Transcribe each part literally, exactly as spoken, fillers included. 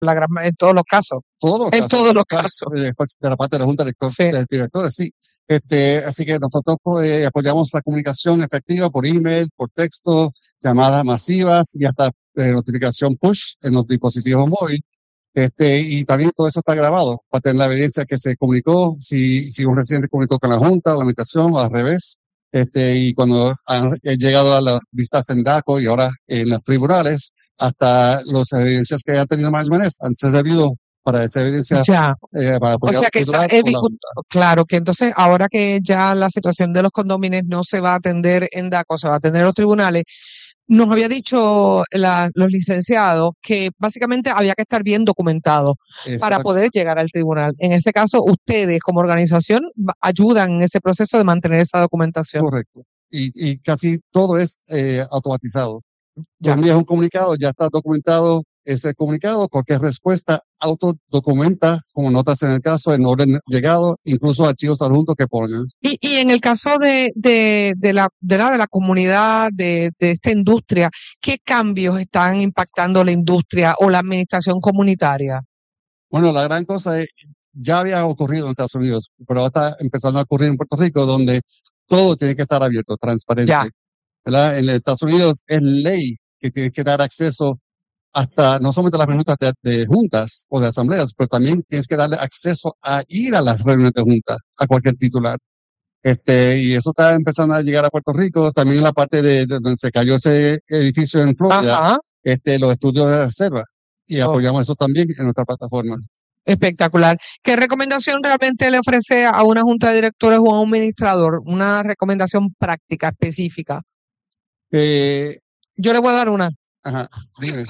la gran, en todos los casos. Todos los en casos, todos los claro, casos. de, de la parte de la Junta Director, Sí. de Directores, sí. Este, así que nosotros eh, apoyamos la comunicación efectiva por email, por texto, llamadas masivas y hasta eh, notificación push en los dispositivos móviles. Este, y también todo eso está grabado para tener la evidencia que se comunicó, si, si un residente comunicó con la Junta, o la Administración, o al revés. Este, y cuando han llegado a las vistas en DACO y ahora en los tribunales, hasta las evidencias que ha tenido management han servido para esa evidencia Ya. eh, para O apoyar sea que al esa, titular eh, o la dicu- Junta. claro que entonces ahora que ya la situación de los condóminos no se va a atender en DACO, se va a atender en los tribunales, nos había dicho la- los licenciados que básicamente había que estar bien documentado para Exacto, poder llegar al tribunal. En ese caso, ustedes como organización va- ayudan en ese proceso de mantener esa documentación. correcto. Y, y casi todo es eh, automatizado. Tú Ya. envías un comunicado, ya está documentado ese comunicado, cualquier respuesta autodocumenta como notas en el caso, en orden llegado, incluso archivos adjuntos que pongan. Y, y en el caso de, de, de la, de la de la comunidad, de, de esta industria, ¿qué cambios están impactando la industria o la administración comunitaria? Bueno, la gran cosa es, ya había ocurrido en Estados Unidos, pero ahora está empezando a ocurrir en Puerto Rico, donde todo tiene que estar abierto, transparente. Ya. ¿Verdad? En Estados Unidos es ley que tiene que dar acceso hasta no solamente a las minutas de, de juntas o de asambleas, pero también tienes que darle acceso a ir a las reuniones de juntas a cualquier titular. Este, y eso está empezando a llegar a Puerto Rico, también en la parte de, de donde se cayó ese edificio en Florida, Ajá. este, los estudios de reserva. Y Oh. apoyamos eso también en nuestra plataforma. Espectacular. ¿Qué recomendación realmente le ofrece a una junta de directores o a un administrador? Una recomendación práctica, específica. Eh, Yo le voy a dar una. ajá, dime.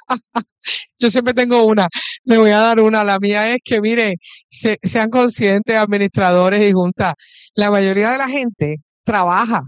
Yo siempre tengo una. Le voy a dar una. La mía es que, mire, se- sean conscientes, administradores y juntas. La mayoría de la gente trabaja.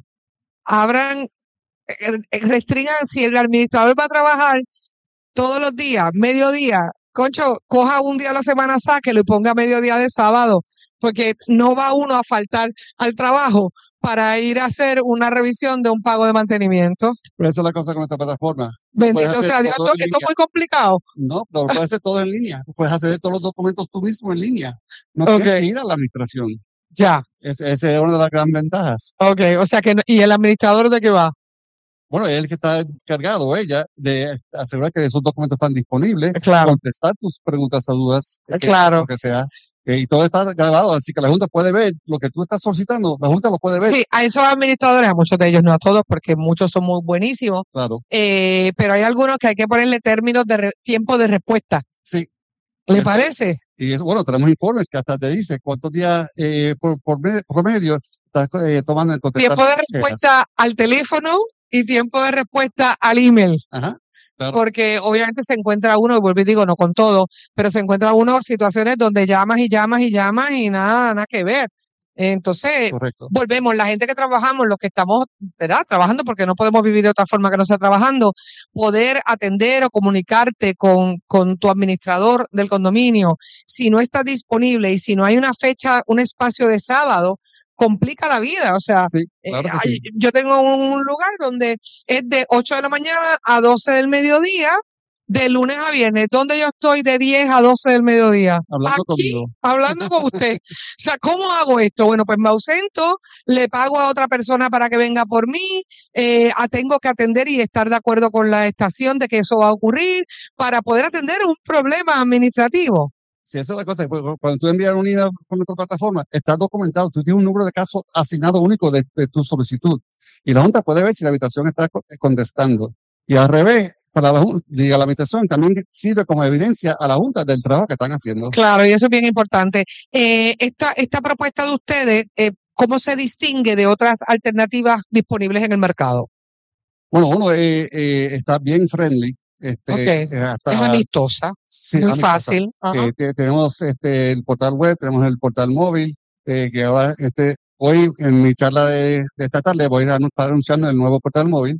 Abran, eh, eh, restringan, si el administrador va a trabajar todos los días, mediodía, concho, coja un día a la semana, sáquelo y ponga mediodía de sábado, porque no va uno a faltar al trabajo para ir a hacer una revisión de un pago de mantenimiento. Pero esa es la cosa con esta plataforma. Bendito Puedes hacer sea Dios, todo esto, en esto es línea. muy complicado. No, pero lo puedes hacer todo en línea. Puedes hacer todos los documentos tú mismo en línea. No Ok. tienes que ir a la administración. Ya, Es- Esa es una de las grandes ventajas. ok, o sea que, no- ¿y el administrador de qué va? Bueno, es el que está encargado, ella, de asegurar que esos documentos están disponibles, Claro, contestar tus preguntas o dudas, que- claro. lo que sea. eh, y todo está grabado, así que la Junta puede ver lo que tú estás solicitando, la Junta lo puede ver. Sí, a esos administradores, a muchos de ellos, no a todos, porque muchos son muy buenísimos, Claro, eh, pero hay algunos que hay que ponerle términos de re- tiempo de respuesta. sí. ¿Le Eso- parece? Y eso, bueno, tenemos informes que hasta te dice cuántos días eh, por, por me- promedio estás eh, tomando en contestar Tiempo de quejas. respuesta al teléfono y tiempo de respuesta al email. Ajá, claro, Porque obviamente se encuentra uno, y vuelvo y digo, no con todo, pero se encuentra uno situaciones donde llamas y llamas y llamas y nada, nada que ver. Entonces, correcto. volvemos, la gente que trabajamos, los que estamos, ¿verdad? Trabajando porque no podemos vivir de otra forma que no sea trabajando, poder atender o comunicarte con, con tu administrador del condominio, si no está disponible y si no hay una fecha, un espacio de sábado, complica la vida. O sea, Sí, eh, claro que hay- sí. yo tengo un lugar donde es de ocho de la mañana a doce del mediodía, de lunes a viernes, donde yo estoy de diez a doce del mediodía. Hablando Aquí, conmigo. hablando con usted. O sea, ¿cómo hago esto? Bueno, pues me ausento, le pago a otra persona para que venga por mí, eh, a- tengo que atender y estar de acuerdo con la estación de que eso va a ocurrir para poder atender un problema administrativo. Si esa es la cosa, pues, cuando tú envías un email con nuestra plataforma, está documentado, tú tienes un número de caso asignado único de, de tu solicitud. Y la Junta puede ver si la habitación está co- contestando. Y al revés, para la, Jun- y a la habitación también sirve como evidencia a la Junta del trabajo que están haciendo. Claro, y eso es bien importante. Eh, esta, esta propuesta de ustedes, eh, ¿cómo se distingue de otras alternativas disponibles en el mercado? Bueno, uno eh, eh, está bien friendly. Este, Ok. eh, Es hasta, amistosa, sí, muy amistosa. fácil. Ajá. Eh, te- tenemos este, el portal web, tenemos el portal móvil, eh, que ahora, este, hoy en mi charla de, de esta tarde voy a estar anunciando el nuevo portal móvil.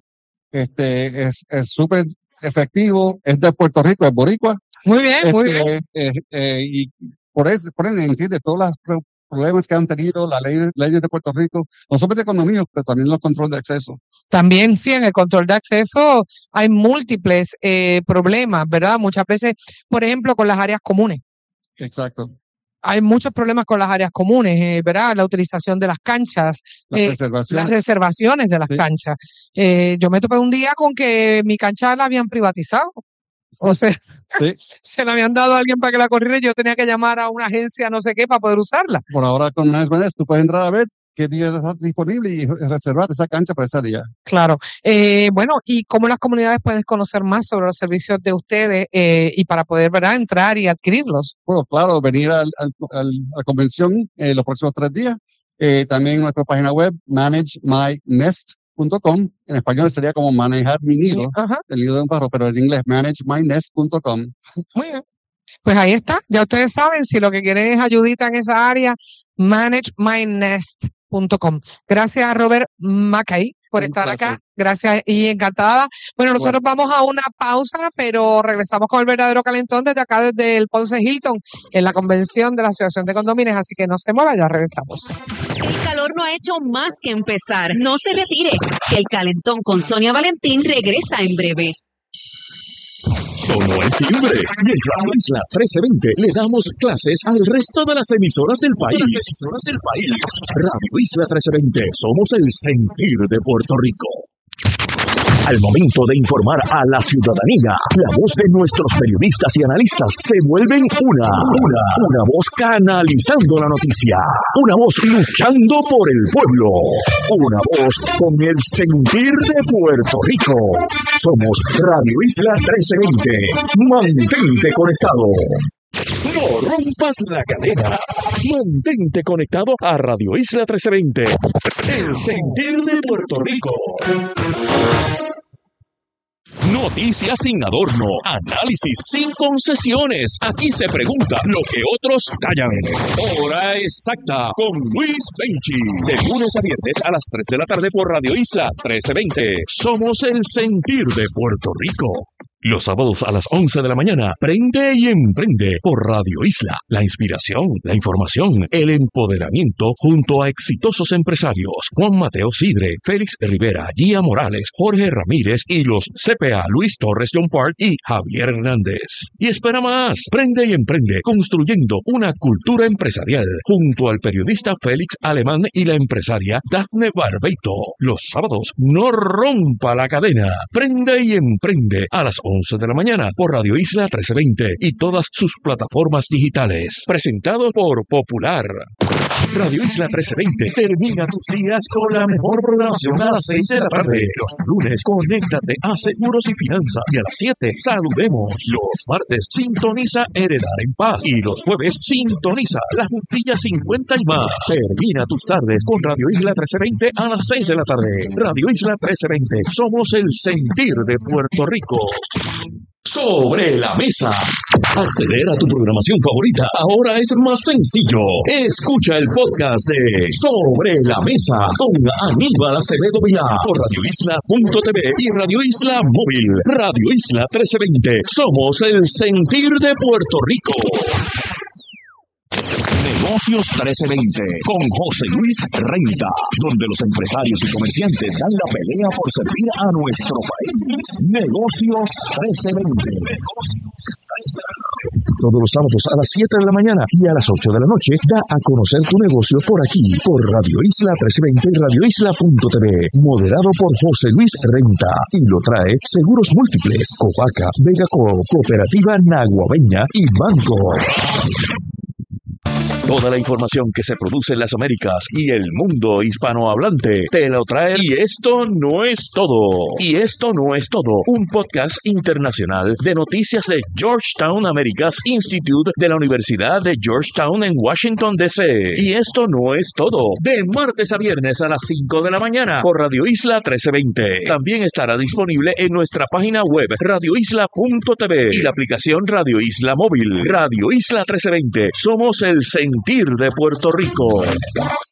Este, es, es súper efectivo, es de Puerto Rico, es boricua. Muy bien, muy bien. Este, eh, eh, y por eso, por ende, entiende todas las pre- problemas que han tenido las leyes, leyes de Puerto Rico, no solamente de condominios, pero también los controles de acceso. También, sí, en el control de acceso hay múltiples eh, problemas, ¿verdad? Muchas veces, por ejemplo, con las áreas comunes. Exacto. Hay muchos problemas con las áreas comunes, eh, ¿verdad? La utilización de las canchas, Las eh, reservaciones. las reservaciones de las Sí. canchas. Eh, yo me topé un día con que mi cancha la habían privatizado. O sea, Sí. se la habían dado a alguien para que la corriera y yo tenía que llamar a una agencia no sé qué para poder usarla. Por ahora con Managed by Nest tú puedes entrar a ver qué día está disponible y reservar esa cancha para ese día. Claro. Eh, bueno, y cómo las comunidades pueden conocer más sobre los servicios de ustedes eh, y para poder, ¿verdad?, entrar y adquirirlos. Bueno, claro, venir al, al, al, a la convención eh, los próximos tres días. Eh, también nuestra página web, manage my nest punto com. En español sería como manejar mi nido, Ajá. el nido de un pájaro, pero en inglés manage my nest punto com. Muy bien. Pues ahí está. Ya ustedes saben, si lo que quieren es ayudita en esa área, manage my nest punto com. Gracias a Robert Mackay por Un estar placer. acá. Gracias y encantada. Bueno, nosotros Bueno. vamos a una pausa, pero regresamos con el verdadero calentón desde acá, desde el Ponce Hilton, en la convención de la Asociación de Condominios. Así que no se mueva, ya regresamos. El calor no ha hecho más que empezar. No se retire. El calentón con Sonia Valentín regresa en breve. Sonó el timbre y en Radio Isla trece veinte le damos clases al resto de las emisoras del país. Las emisoras del país. Radio Isla trece veinte, somos el sentir de Puerto Rico. Al momento de informar a la ciudadanía, la voz de nuestros periodistas y analistas se vuelven una, una, una voz canalizando la noticia, una voz luchando por el pueblo, una voz con el sentir de Puerto Rico. Somos Radio Isla trece veinte. Mantente conectado. No rompas la cadena. Mantente conectado a Radio Isla trece veinte. El sentir de Puerto Rico. Noticias sin adorno, análisis sin concesiones. Aquí se pregunta lo que otros callan. Hora exacta con Luis Benchi. De lunes a viernes a las tres de la tarde por Radio Isla trece veinte. Somos el sentir de Puerto Rico. Los sábados a las once de la mañana, prende y emprende por Radio Isla. La inspiración, la información, el empoderamiento junto a exitosos empresarios. Juan Mateo Sidre, Félix Rivera, Gia Morales, Jorge Ramírez y los C P A Luis Torres John Park y Javier Hernández. Y espera más, prende y emprende construyendo una cultura empresarial junto al periodista Félix Alemán y la empresaria Dafne Barbeito. Los sábados, no rompa la cadena. Prende y emprende a las once de la mañana por Radio Isla trece veinte y todas sus plataformas digitales. Presentado por Popular. Radio Isla trece veinte termina tus días con la mejor programación a las seis de la tarde. Los lunes, conéctate a Seguros y Finanzas. Y a las siete, saludemos. Los martes, sintoniza Heredar en Paz. Y los jueves, sintoniza La Juntilla cincuenta y más. Termina tus tardes con Radio Isla trece veinte a las seis de la tarde. Radio Isla trece veinte. Somos el sentir de Puerto Rico. Sobre la mesa. Acceder a tu programación favorita ahora es más sencillo. Escucha el podcast de Sobre la Mesa con Aníbal Acevedo Vilá por radio isla punto t v y Radio Isla Móvil. Radio Isla trece veinte. Somos el sentir de Puerto Rico. Negocios trece veinte con José Luis Renta, donde los empresarios y comerciantes dan la pelea por servir a nuestro país. Negocios trece veinte. Todos los sábados a las siete de la mañana y a las ocho de la noche da a conocer tu negocio por aquí, por Radio Isla trece veinte y radio isla punto t v, moderado por José Luis Renta, y lo trae Seguros Múltiples, Covaca, Vegaco, Cooperativa Naguabeña y Banco. Toda la información que se produce en las Américas y el mundo hispanohablante te lo trae. Y esto no es todo. Y esto no es todo. Un podcast internacional de noticias de Georgetown Americas Institute de la Universidad de Georgetown en Washington, D C Y esto no es todo. De martes a viernes a las cinco de la mañana por Radio Isla trece veinte. También estará disponible en nuestra página web radio isla punto t v y la aplicación Radio Isla Móvil. Radio Isla trece veinte. Somos el sentir de Puerto Rico.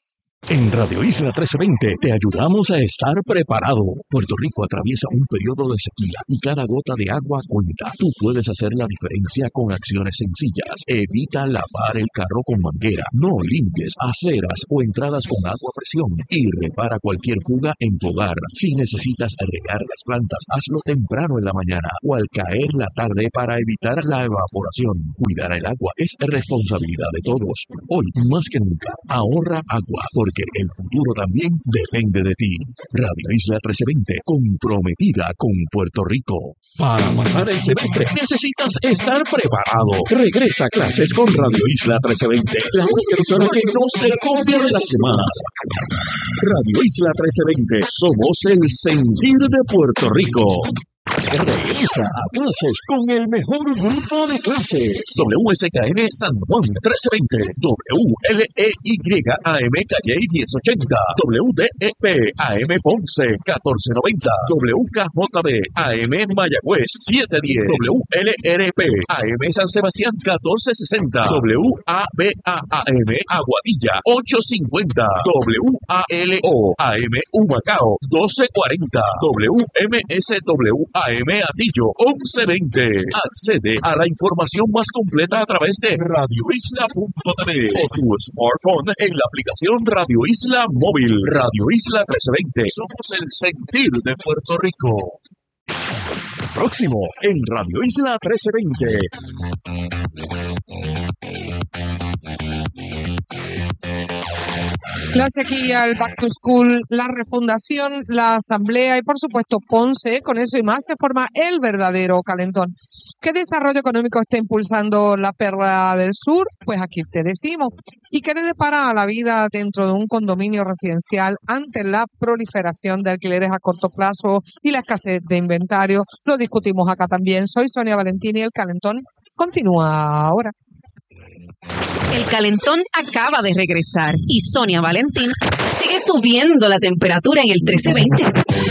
En Radio Isla trece veinte te ayudamos a estar preparado. Puerto Rico atraviesa un periodo de sequía y cada gota de agua cuenta. Tú puedes hacer la diferencia con acciones sencillas. Evita lavar el carro con manguera. No limpies aceras o entradas con agua a presión. Y repara cualquier fuga en tu hogar. Si necesitas regar las plantas, hazlo temprano en la mañana o al caer la tarde para evitar la evaporación. Cuidar el agua es responsabilidad de todos. Hoy, más que nunca, ahorra agua porque el futuro también depende de ti. Radio Isla trece veinte, comprometida con Puerto Rico. Para pasar el semestre necesitas estar preparado. Regresa a clases con Radio Isla trece veinte, la única emisora que no se copia de las demás. Radio Isla trece veinte, somos el sentir de Puerto Rico. Regresa a clases con el mejor grupo de clases. W S K N San Juan trece veinte, W L E Y A M Calle diez ochenta, W D E P A M Ponce catorce noventa, W K J B A M Mayagüez siete diez, W L R P A M San Sebastián catorce sesenta, W A B A A M Aguadilla ocho cincuenta, W A L O A M Humacao doce cuarenta, W M S W A M Atillo once veinte. Accede a la información más completa a través de radio isla punto t v o tu smartphone en la aplicación Radio Isla Móvil. Radio Isla trece veinte. Somos el sentir de Puerto Rico. Próximo en Radio Isla trece veinte. La sequía, el Back to School, la refundación, la asamblea y por supuesto Ponce, con eso y más se forma el verdadero calentón. ¿Qué desarrollo económico está impulsando la Perla del Sur? Pues aquí te decimos. ¿Y qué le depara a la vida dentro de un condominio residencial ante la proliferación de alquileres a corto plazo y la escasez de inventario? Lo discutimos acá también. Soy Sonia Valentín y el calentón continúa ahora. El calentón acaba de regresar y Sonia Valentín sigue subiendo la temperatura en el trece veinte.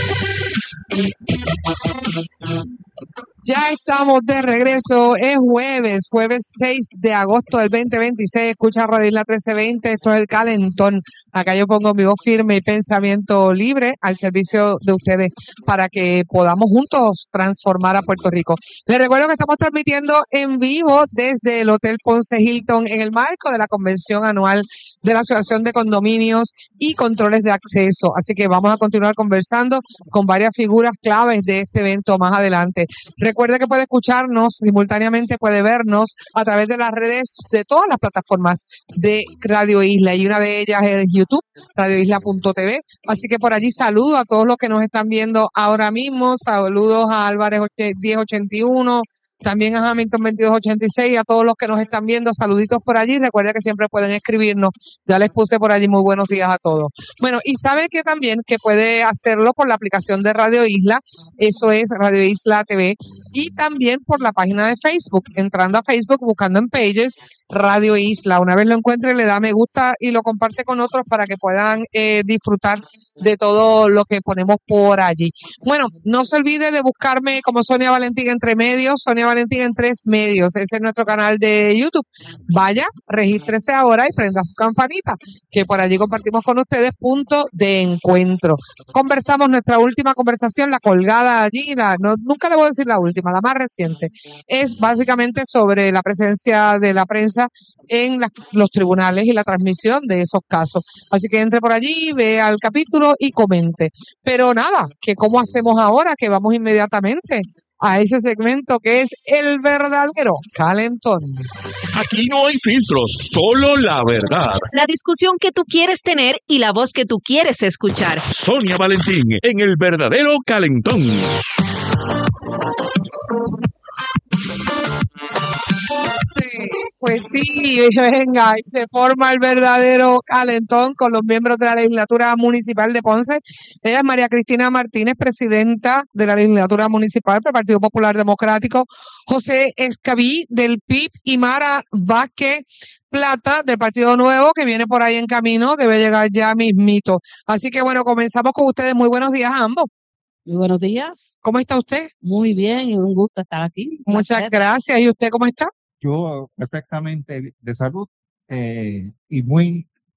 Ya estamos de regreso, es jueves, jueves seis de agosto del veinte veintiséis, escucha Radio Isla trece veinte, esto es el calentón. Acá yo pongo mi voz firme y pensamiento libre al servicio de ustedes para que podamos juntos transformar a Puerto Rico. Les recuerdo que estamos transmitiendo en vivo desde el Hotel Ponce Hilton en el marco de la convención anual de la Asociación de Condominios y Controles de Acceso. Así que vamos a continuar conversando con varias figuras claves de este evento más adelante. Recuerde que puede escucharnos simultáneamente, puede vernos a través de las redes de todas las plataformas de Radio Isla y una de ellas es YouTube, radio isla punto t v. Así que por allí saludo a todos los que nos están viendo ahora mismo, saludos a Álvarez diez ochenta y uno, también a Hamilton veintidós ochenta y seis, a todos los que nos están viendo, saluditos por allí. Recuerda que siempre pueden escribirnos, ya les puse por allí muy buenos días a todos. Bueno, y sabe que también que puede hacerlo por la aplicación de Radio Isla, eso es Radio Isla T V, y también por la página de Facebook, entrando a Facebook, buscando en Pages, Radio Isla. Una vez lo encuentre, le da me gusta y lo comparte con otros para que puedan eh, disfrutar de todo lo que ponemos por allí. Bueno, no se olvide de buscarme como Sonia Valentín entre medios, Sonia Valentín en tres medios, ese es nuestro canal de YouTube. Vaya, regístrese ahora y prenda su campanita, que por allí compartimos con ustedes punto de encuentro. Conversamos nuestra última conversación, la colgada allí, la, no, nunca debo decir la última, la más reciente, es básicamente sobre la presencia de la prensa en la, los tribunales y la transmisión de esos casos. Así que entre por allí, vea el capítulo y comente. Pero nada, que cómo hacemos ahora, que vamos inmediatamente a ese segmento que es el verdadero calentón. Aquí no hay filtros, solo la verdad. La discusión que tú quieres tener y la voz que tú quieres escuchar. Sonia Valentín en el verdadero calentón. Pues sí, venga, y se forma el verdadero calentón con los miembros de la legislatura municipal de Ponce. Ella es María Cristina Martínez, presidenta de la legislatura municipal del Partido Popular Democrático, José Escabí del P I B y Mara Vázquez Plata del Partido Nuevo, que viene por ahí en camino, debe llegar ya mismito. Así que bueno, comenzamos con ustedes. Muy buenos días a ambos. Muy buenos días. ¿Cómo está usted? Muy bien y un gusto estar aquí. Muchas Placer. gracias. ¿Y usted cómo está? Yo perfectamente de salud eh, y muy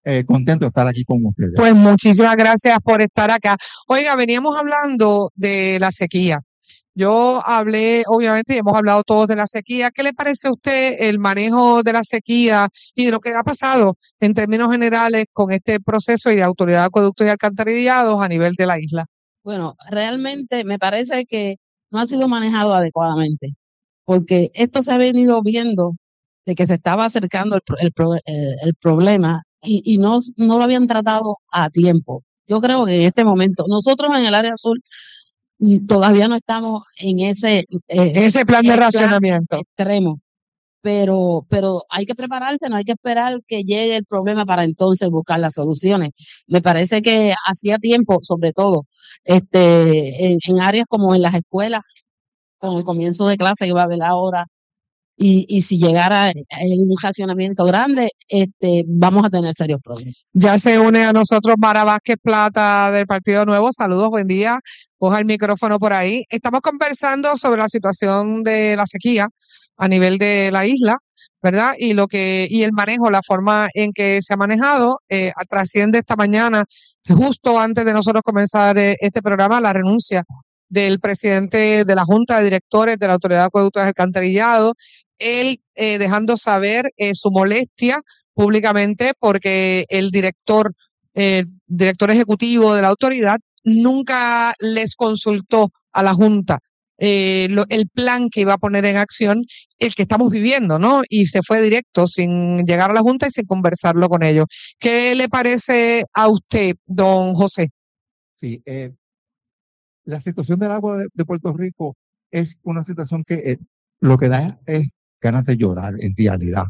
eh, contento de estar aquí con ustedes. Pues muchísimas gracias por estar acá. Oiga, veníamos hablando de la sequía. Yo hablé, obviamente, y hemos hablado todos de la sequía. ¿Qué le parece a usted el manejo de la sequía y de lo que ha pasado en términos generales con este proceso y de Autoridad de Acueductos y Alcantarillados a nivel de la isla? Bueno, realmente me parece que no ha sido manejado adecuadamente, porque esto se ha venido viendo de que se estaba acercando el, pro- el, pro- eh, el problema y, y no, no lo habían tratado a tiempo. Yo creo que en este momento, nosotros en el área azul mm, todavía no estamos en ese, eh, Ese plan de el plan racionamiento. extremo, pero, pero hay que prepararse, no hay que esperar que llegue el problema para entonces buscar las soluciones. Me parece que hacía tiempo, sobre todo, este, en, en áreas como en las escuelas, con el comienzo de clase iba a haber ahora, y, y si llegara eh, un racionamiento grande, este, vamos a tener serios problemas. Ya se une a nosotros Mara Vázquez Plata del Partido Nuevo. Saludos, buen día. Coja el micrófono por ahí. Estamos conversando sobre la situación de la sequía a nivel de la isla, ¿verdad? Y lo que y el manejo, la forma en que se ha manejado, eh, trasciende esta mañana, justo antes de nosotros comenzar eh, este programa, la renuncia del presidente de la Junta de Directores de la Autoridad de Acueductos y Alcantarillados, él eh, dejando saber eh, su molestia públicamente porque el director, eh, director ejecutivo de la autoridad nunca les consultó a la Junta eh, lo, el plan que iba a poner en acción, el que estamos viviendo, ¿no? Y se fue directo sin llegar a la Junta y sin conversarlo con ellos. ¿Qué le parece a usted, don José? Sí, eh, la situación del agua de, de Puerto Rico es una situación que eh, lo que da es ganas de llorar en realidad.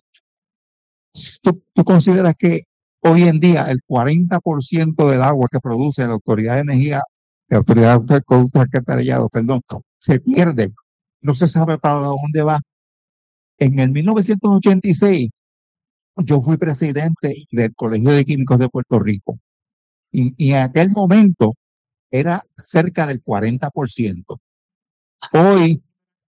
¿Tú, tú consideras que hoy en día el cuarenta por ciento del agua que produce la Autoridad de Energía, la Autoridad de Acueductos Alcantarillados, perdón, se pierde? No se sabe para dónde va. En el mil novecientos ochenta y seis, yo fui presidente del Colegio de Químicos de Puerto Rico. Y, y en aquel momento era cerca del cuarenta por ciento. Hoy,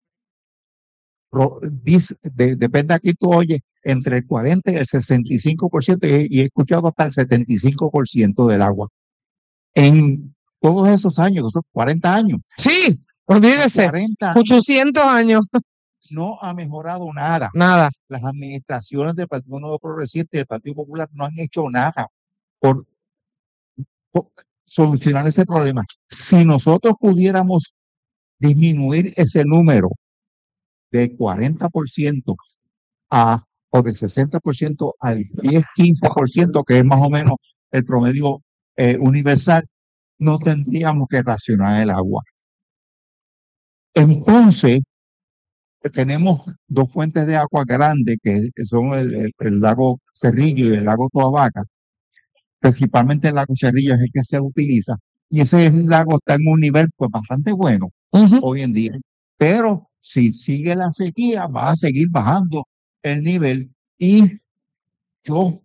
ro- dice- de- depende aquí tú oyes, entre el cuarenta y el sesenta y cinco por ciento, y, y he escuchado hasta el setenta y cinco por ciento del agua. En todos esos años, esos cuarenta años, Sí, olvídese, cuarenta ochocientos años, no ha mejorado nada. nada. Las administraciones del Partido Nuevo Progresista y del Partido Popular no han hecho nada por, por solucionar ese problema. Si nosotros pudiéramos disminuir ese número de cuarenta por ciento a, o de sesenta por ciento al diez, quince por ciento, que es más o menos el promedio eh, universal, no tendríamos que racionar el agua. Entonces, tenemos dos fuentes de agua grandes, que son el, el, el lago Cerrillo y el lago Toabaca. Principalmente el lago Cerrillo es el que se utiliza, y ese lago está en un nivel pues bastante bueno Ujú. hoy en día. Pero si sigue la sequía, va a seguir bajando el nivel, y yo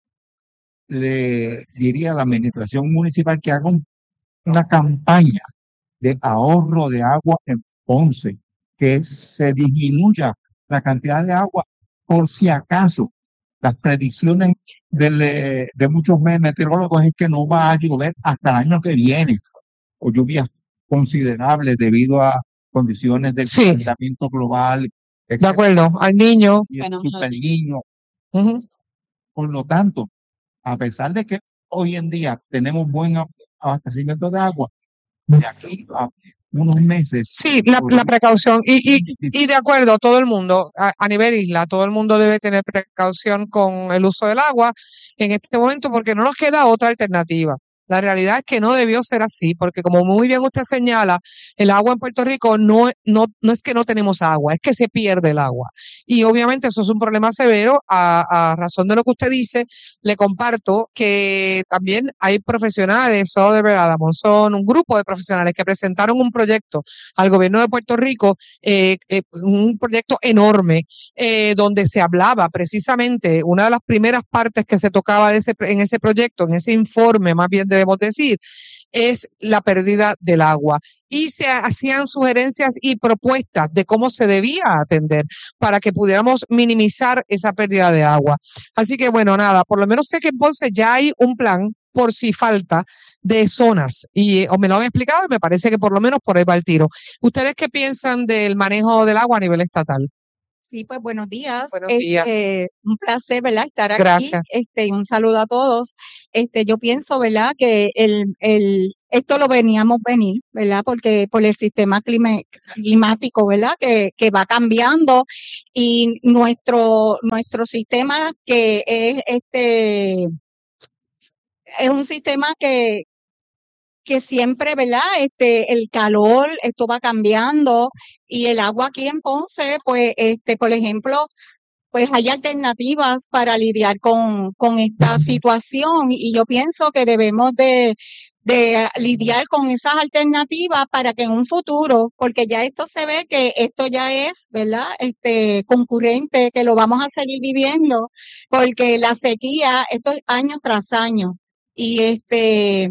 le diría a la administración municipal que haga un- una campaña de ahorro de agua en Ponce, que se disminuya la cantidad de agua por si acaso. Las predicciones del, eh, de muchos me- meteorólogos es que no va a llover hasta el año que viene, o lluvias considerables debido a condiciones del Sí. calentamiento global, De etcétera, acuerdo, al niño. y el Bueno, super niño. Ujú. Por lo tanto, a pesar de que hoy en día tenemos buen ab- abastecimiento de agua, de aquí a unos meses, Sí, la, la podemos- precaución. Y, y, difícil. y de acuerdo, todo el mundo, a, a nivel isla, todo el mundo debe tener precaución con el uso del agua en este momento porque no nos queda otra alternativa. La realidad es que no debió ser así, porque como muy bien usted señala, el agua en Puerto Rico no, no, no es que no tenemos agua, es que se pierde el agua. Y obviamente eso es un problema severo. A, a razón de lo que usted dice, le comparto que también hay profesionales, Soderbergh, Ada Monzón, un grupo de profesionales que presentaron un proyecto al gobierno de Puerto Rico, eh, eh, un proyecto enorme, eh, donde se hablaba precisamente, una de las primeras partes que se tocaba de ese, en ese proyecto, en ese informe, más bien debemos decir, es la pérdida del agua. Y se hacían sugerencias y propuestas de cómo se debía atender para que pudiéramos minimizar esa pérdida de agua. Así que bueno, nada, por lo menos sé que en Ponce ya hay un plan por si falta de zonas y eh, o me lo han explicado y me parece que por lo menos por ahí va el tiro. ¿Ustedes qué piensan del manejo del agua a nivel estatal? Sí, pues buenos días. Buenos días. Este, un placer, ¿verdad? Estar aquí. Gracias. Este, y un saludo a todos. Este, yo pienso, ¿verdad? Que el, el, esto lo veníamos venir, ¿verdad? Porque por el sistema clima- climático, ¿verdad? Que, que va cambiando y nuestro, nuestro sistema que es este, es un sistema que, que siempre, ¿verdad? Este, el calor, esto va cambiando y el agua aquí en Ponce, pues, este, por ejemplo, pues hay alternativas para lidiar con, con esta situación y yo pienso que debemos de, de lidiar con esas alternativas para que en un futuro, porque ya esto se ve que esto ya es, ¿verdad? Este, concurrente, que lo vamos a seguir viviendo, porque la sequía, esto es año tras año y este,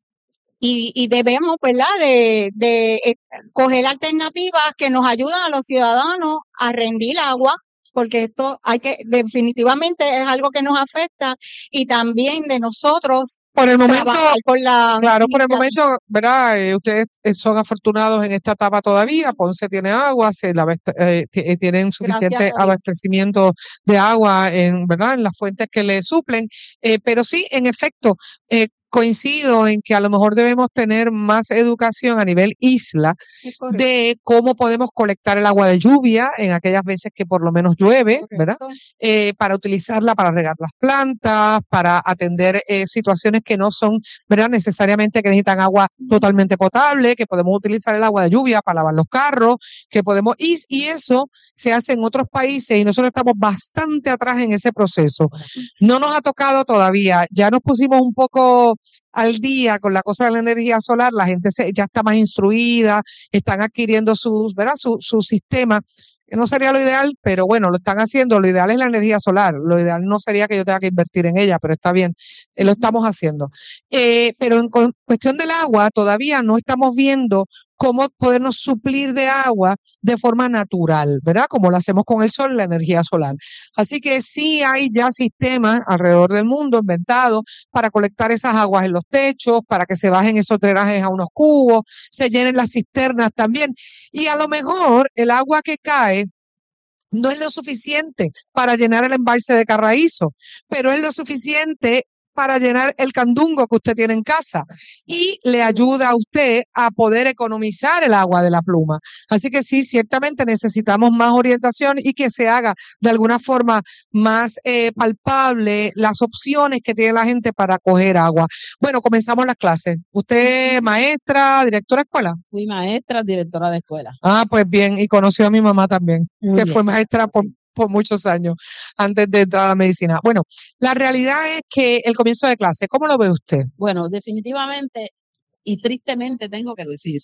y, y debemos, ¿verdad?, de, de eh, coger alternativas que nos ayudan a los ciudadanos a rendir agua, porque esto hay que, definitivamente es algo que nos afecta, y también de nosotros Por el momento, trabajar por la claro, por el iniciativa. momento, ¿verdad? Eh, ustedes eh, son afortunados en esta etapa todavía. Ponce tiene agua, se la, abast- eh, ti- eh, tienen suficiente Gracias a Dios. abastecimiento de agua en, ¿verdad? En las fuentes que le suplen. Eh, pero sí, en efecto, eh, coincido en que a lo mejor debemos tener más educación a nivel isla Es correcto, de cómo podemos colectar el agua de lluvia en aquellas veces que por lo menos llueve, ¿verdad? correcto. Eh, para utilizarla para regar las plantas, para atender eh, situaciones que no son, ¿verdad? Necesariamente que necesitan agua totalmente potable, que podemos utilizar el agua de lluvia para lavar los carros, que podemos, y, y eso se hace en otros países y nosotros estamos bastante atrás en ese proceso. No nos ha tocado todavía, ya nos pusimos un poco al día con la cosa de la energía solar, la gente se, ya está más instruida, están adquiriendo sus, ¿verdad? Su, su sistema. Que no sería lo ideal, pero bueno, lo están haciendo. Lo ideal es la energía solar. Lo ideal no sería que yo tenga que invertir en ella, pero está bien, eh, lo estamos haciendo. Eh, pero en cu- cuestión del agua, todavía no estamos viendo cómo podernos suplir de agua de forma natural, ¿verdad? Como lo hacemos con el sol, la energía solar. Así que sí hay ya sistemas alrededor del mundo inventados para colectar esas aguas en los techos, para que se bajen esos drenajes a unos cubos, se llenen las cisternas también. Y a lo mejor el agua que cae no es lo suficiente para llenar el embalse de Carraízo, pero es lo suficiente para llenar el candungo que usted tiene en casa y le ayuda a usted a poder economizar el agua de la pluma. Así que sí, ciertamente necesitamos más orientación y que se haga de alguna forma más eh, palpable las opciones que tiene la gente para coger agua. Bueno, comenzamos las clases. ¿Usted maestra, directora de escuela? Fui maestra, directora de escuela. Ah, pues bien, y conoció a mi mamá también, Muy que bien, fue sí, maestra por, sí, por sí. muchos años antes de entrar a la medicina. Bueno, la realidad es que el comienzo de clase, ¿cómo lo ve usted? Bueno, definitivamente y tristemente tengo que decir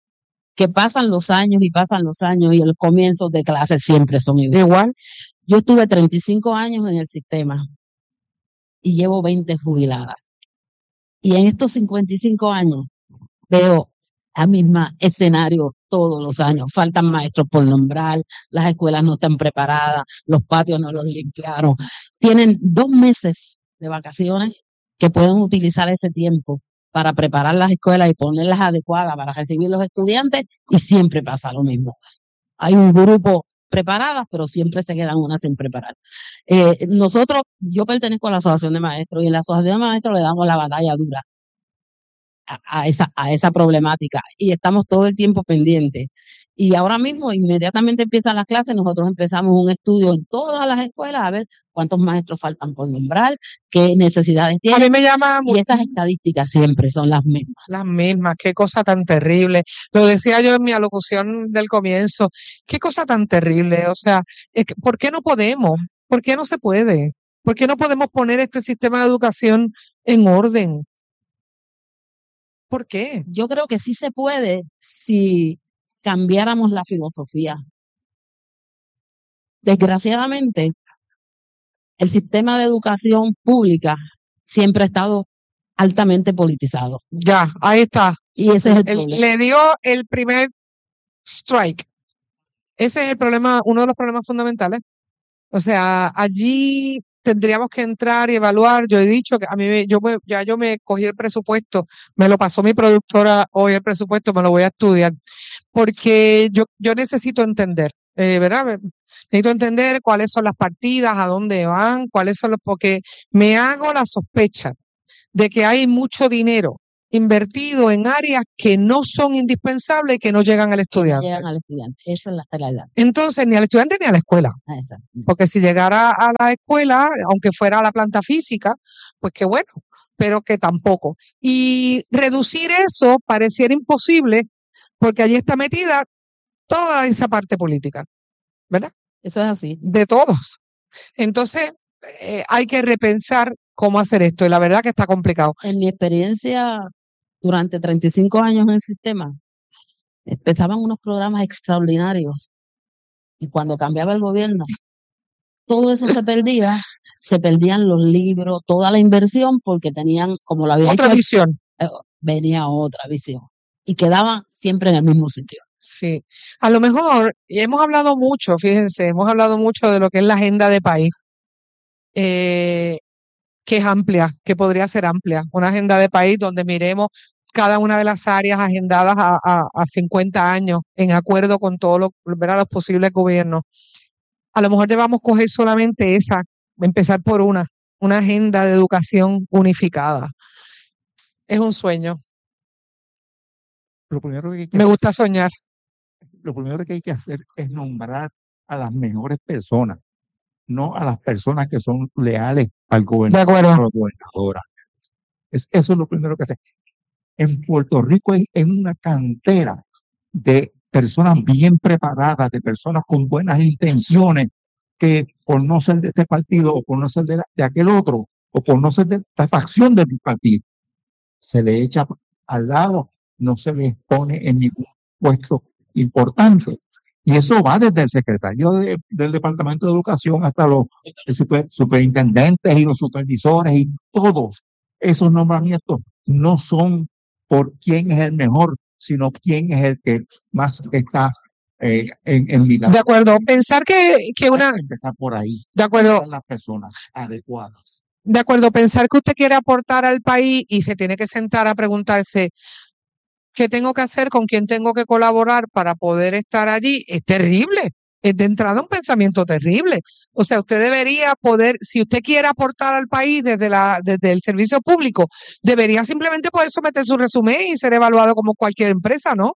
que pasan los años y pasan los años y los comienzos de clase siempre son iguales. Igual, Yo estuve treinta y cinco años en el sistema y llevo veinte jubiladas. Y en estos cincuenta y cinco años veo el mismo escenario todos los años. Faltan maestros por nombrar, las escuelas no están preparadas, los patios no los limpiaron. Tienen dos meses de vacaciones que pueden utilizar ese tiempo para preparar las escuelas y ponerlas adecuadas para recibir los estudiantes y siempre pasa lo mismo. Hay un grupo preparadas, pero siempre se quedan unas sin preparar. Eh, nosotros, yo pertenezco a la Asociación de Maestros y en la Asociación de Maestros le damos la batalla dura a, a esa, a esa problemática y estamos todo el tiempo pendientes. Y ahora mismo, inmediatamente empiezan las clases, nosotros empezamos un estudio en todas las escuelas a ver cuántos maestros faltan por nombrar, qué necesidades a mí tienen, me llama y esas estadísticas siempre son las mismas. las mismas, qué cosa tan terrible. Lo decía yo en mi alocución del comienzo, qué cosa tan terrible. O sea, es que, ¿por qué no podemos? ¿Por qué no se puede? ¿Por qué no podemos poner este sistema de educación en orden? ¿Por qué? Yo creo que sí se puede si cambiáramos la filosofía. Desgraciadamente, el sistema de educación pública siempre ha estado altamente politizado. Ya, ahí está. Y ese es el Él problema. le dio el primer strike. Ese es el problema, uno de los problemas fundamentales. O sea, allí tendríamos que entrar y evaluar. Yo he dicho que a mí, me- yo me- ya yo me cogí el presupuesto, me lo pasó mi productora hoy el presupuesto, me lo voy a estudiar, porque yo, yo necesito entender, eh, ¿verdad? Necesito entender cuáles son las partidas, a dónde van, cuáles son los, porque me hago la sospecha de que hay mucho dinero invertido en áreas que no son indispensables y que no llegan al Que no estudiante. llegan al estudiante. Esa es la realidad. Entonces, ni al estudiante ni a la escuela. Ah, exacto. Porque si llegara a la escuela, aunque fuera a la planta física, pues qué bueno, pero que tampoco. Y reducir eso pareciera imposible porque allí está metida toda esa parte política, ¿verdad? Eso es así. De todos. Entonces, eh, hay que repensar cómo hacer esto y la verdad que está complicado. En mi experiencia, durante treinta y cinco años en el sistema, empezaban unos programas extraordinarios y cuando cambiaba el gobierno, todo eso se perdía, se perdían los libros, toda la inversión porque tenían, como lo había Otra hecho, visión. eh, venía otra visión y quedaban siempre en el mismo sitio. Sí, a lo mejor, y hemos hablado mucho, fíjense, hemos hablado mucho de lo que es la agenda de país, eh, que es amplia, que podría ser amplia, una agenda de país donde miremos cada una de las áreas agendadas a, a, a cincuenta años, en acuerdo con todos los, ¿verdad? Los posibles gobiernos. A lo mejor debamos coger solamente esa, empezar por una, una agenda de educación unificada. Es un sueño, Lo primero que hay que me hacer, gusta soñar. lo primero que hay que hacer es nombrar a las mejores personas, no a las personas que son leales al De gobernador o a acuerdo. la gobernadora. Es, eso es lo primero que hacer. En Puerto Rico hay, hay una cantera de personas bien preparadas, de personas con buenas intenciones, que por no ser de este partido o por no ser de, la- de aquel otro o por no ser de esta facción del partido, se le echa al lado, no se les pone en ningún puesto importante. Y eso va desde el secretario de- del Departamento de Educación hasta los super- superintendentes y los supervisores y todos esos nombramientos no son por quién es el mejor, sino quién es el que más está eh, en, en mi De lado. acuerdo. Pensar que, que Hay una, que empezar por ahí, de acuerdo, son las personas adecuadas. de acuerdo, pensar que usted quiere aportar al país y se tiene que sentar a preguntarse qué tengo que hacer, con quién tengo que colaborar para poder estar allí, es terrible. Es de entrada un pensamiento terrible. O sea, usted debería poder, si usted quiere aportar al país desde la, desde el servicio público, debería simplemente poder someter su resumen y ser evaluado como cualquier empresa, ¿no?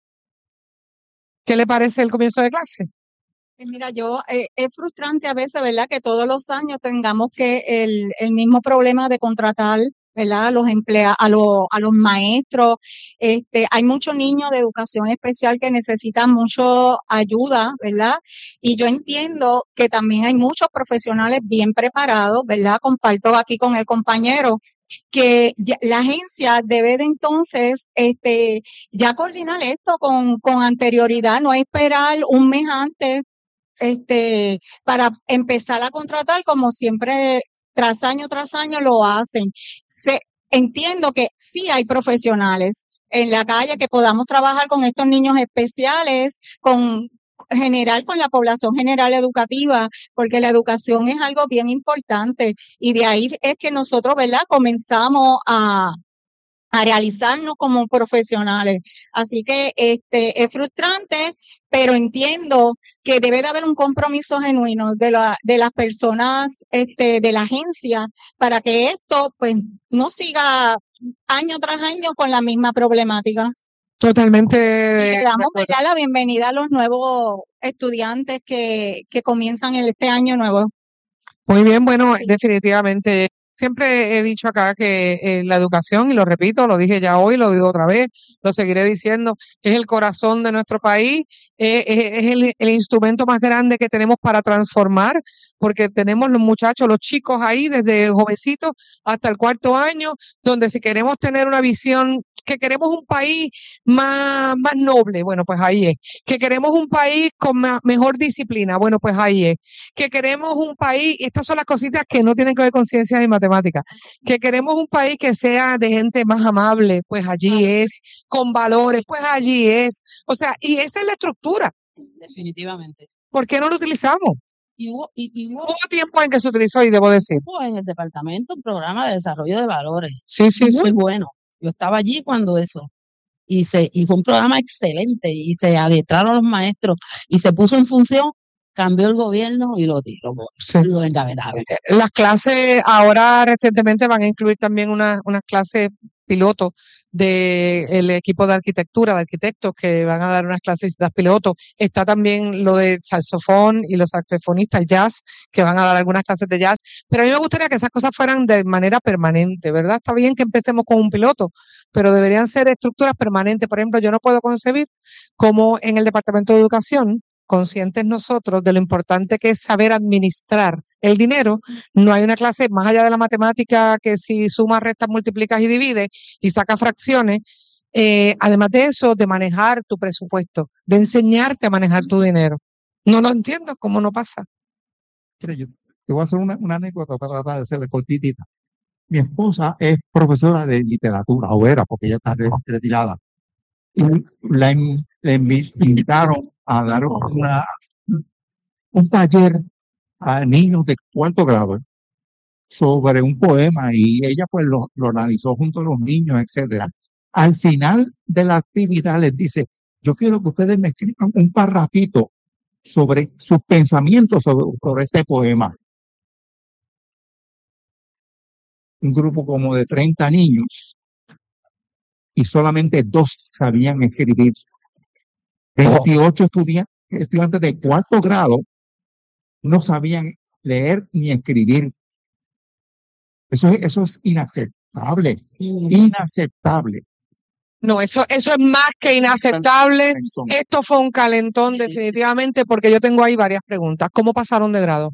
¿Qué le parece el comienzo de clase? Eh, Mira, yo, eh, es frustrante a veces, ¿verdad? Que todos los años tengamos que el, el mismo problema de contratar, ¿verdad? A los empleados, a los, a los maestros. Este, hay muchos niños de educación especial que necesitan mucho ayuda, ¿verdad? Y yo entiendo que también hay muchos profesionales bien preparados, ¿verdad? Comparto aquí con el compañero que ya- la agencia debe de entonces este ya coordinar esto con, con anterioridad, no esperar un mes antes este, para empezar a contratar como siempre tras año tras año lo hacen. Se, entiendo que sí hay profesionales en la calle que podamos trabajar con estos niños especiales, con general con la población general educativa, porque la educación es algo bien importante y de ahí es que nosotros, ¿verdad? Comenzamos a a realizarnos como profesionales. Así que este es frustrante, pero entiendo que debe de haber un compromiso genuino de la de las personas este de la agencia para que esto pues no siga año tras año con la misma problemática. Totalmente Y de, le de damos acuerdo. ¿verdad? La bienvenida a los nuevos estudiantes que, que comienzan el- este año nuevo. Muy bien, bueno, Sí. definitivamente. Siempre he dicho acá que eh, la educación, y lo repito, lo dije ya hoy, lo digo otra vez, lo seguiré diciendo, es el corazón de nuestro país, eh, es, es el, el instrumento más grande que tenemos para transformar, porque tenemos los muchachos, los chicos ahí desde jovencitos hasta el cuarto año, donde si queremos tener una visión que queremos un país más, más noble, bueno, pues ahí es. Que queremos un país con ma- mejor disciplina, bueno, pues ahí es. Que queremos un país, y estas son las cositas que no tienen que ver con ciencias y matemáticas, que queremos un país que sea de gente más amable, pues allí es. Con valores, pues allí es. O sea, y esa es la estructura. Definitivamente. ¿Por qué no lo utilizamos? Y hubo, y, y hubo, Hubo tiempo en que se utilizó y debo decir. hubo en el departamento un programa de desarrollo de valores Sí, sí, muy sí. bueno. Yo estaba allí cuando eso. Y se, y fue un programa excelente, y se adiestraron los maestros, y se puso en función, cambió el gobierno y lo, lo, Sí. lo encabenaron. Las clases ahora recientemente van a incluir también una- unas clases piloto del equipo de arquitectura, de arquitectos que van a dar unas clases piloto. Está también lo de saxofón y los saxofonistas jazz que van a dar algunas clases de jazz. Pero a mí me gustaría que esas cosas fueran de manera permanente, ¿verdad? Está bien que empecemos con un piloto, pero deberían ser estructuras permanentes. Por ejemplo, yo no puedo concebir cómo en el Departamento de Educación, conscientes nosotros de lo importante que es saber administrar el dinero, no hay una clase más allá de la matemática que si sumas, restas, multiplicas y divides y sacas fracciones, eh, además de eso, de manejar tu presupuesto, de enseñarte a manejar tu dinero. No lo entiendo, ¿cómo no pasa? Mira, yo te voy a hacer una, una anécdota para tratar de ser cortitita. Mi esposa es profesora de literatura, o era, porque ella está re- retirada. Y la, in- le invi- invitaron a dar una, un taller a niños de cuarto grado sobre un poema, y ella pues lo, lo analizó junto a los niños, etcétera. Al final de la actividad les dice, yo quiero que ustedes me escriban un parrafito sobre sus pensamientos sobre, sobre este poema. Un grupo como de treinta niños y solamente dos sabían escribir. veintiocho estudiantes, estudiantes de cuarto grado no sabían leer ni escribir. Eso, es- eso es inaceptable, inaceptable. No, eso, eso es más que inaceptable. Entonces, Esto fue un calentón definitivamente porque yo tengo ahí varias preguntas. ¿Cómo pasaron de grado?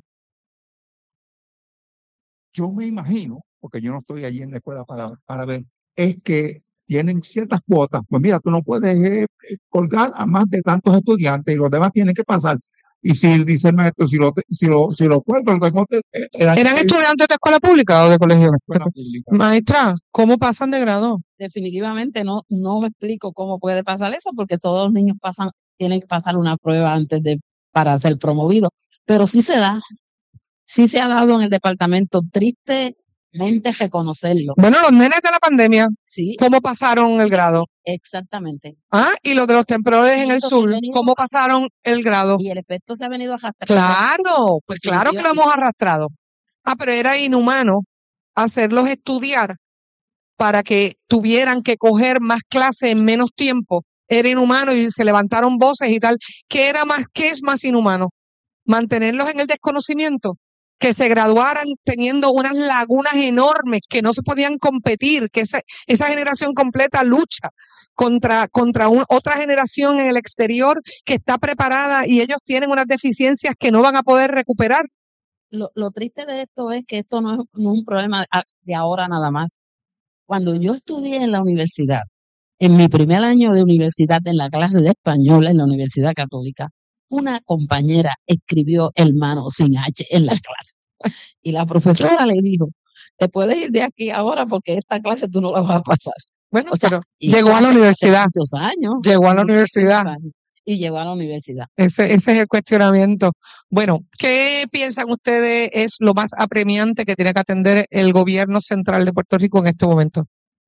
yo me imagino, porque yo no estoy allí en la escuela para, para ver, es que tienen ciertas cuotas. Pues mira, tú no puedes eh, colgar a más de tantos estudiantes y los demás tienen que pasar. Y si dice el maestro, si lo, si lo, si lo cuelgo, los demás te- eh, eran ¿Eran de estudiantes de escuela pública o de colegio? escuela pública. Maestra, ¿cómo pasan de grado? Definitivamente no, no me explico cómo puede pasar eso, porque todos los niños pasan, tienen que pasar una prueba antes de, para ser promovidos. Pero sí se da, sí se ha dado en el departamento, tristemente reconocerlo. Bueno, los nenes de la pandemia, Sí, ¿cómo pasaron el grado? exactamente. ¿Ah? Y los de los temblores en Y el eso se ha sur, venido ¿cómo a- pasaron el grado? Y el efecto se ha venido arrastrando. Claro, pues claro que lo hemos arrastrado. Ah, pero era inhumano hacerlos estudiar para que tuvieran que coger más clases en menos tiempo. Era inhumano y se levantaron voces y tal. ¿Qué era más, qué es más inhumano? Mantenerlos en el desconocimiento, que se graduaran teniendo unas lagunas enormes que no se podían competir, que esa, esa generación completa lucha contra, contra un- otra generación en el exterior que está preparada y ellos tienen unas deficiencias que no van a poder recuperar. Lo, lo triste de esto es que esto no es, no es un problema de, de ahora nada más. Cuando yo estudié en la universidad, en mi primer año de universidad, en la clase de español en la Universidad Católica, una compañera escribió hermano sin H en la clase. Y la profesora le dijo, te puedes ir de aquí ahora porque esta clase tú no la vas a pasar. Bueno, O sea, pero y llegó eso a la hace- hace universidad, muchos años. llegó a la muchos universidad. años, y llegó a la universidad. Ese, ese es el cuestionamiento. Bueno, ¿qué piensan ustedes es lo más apremiante que tiene que atender el gobierno central de Puerto Rico en este momento?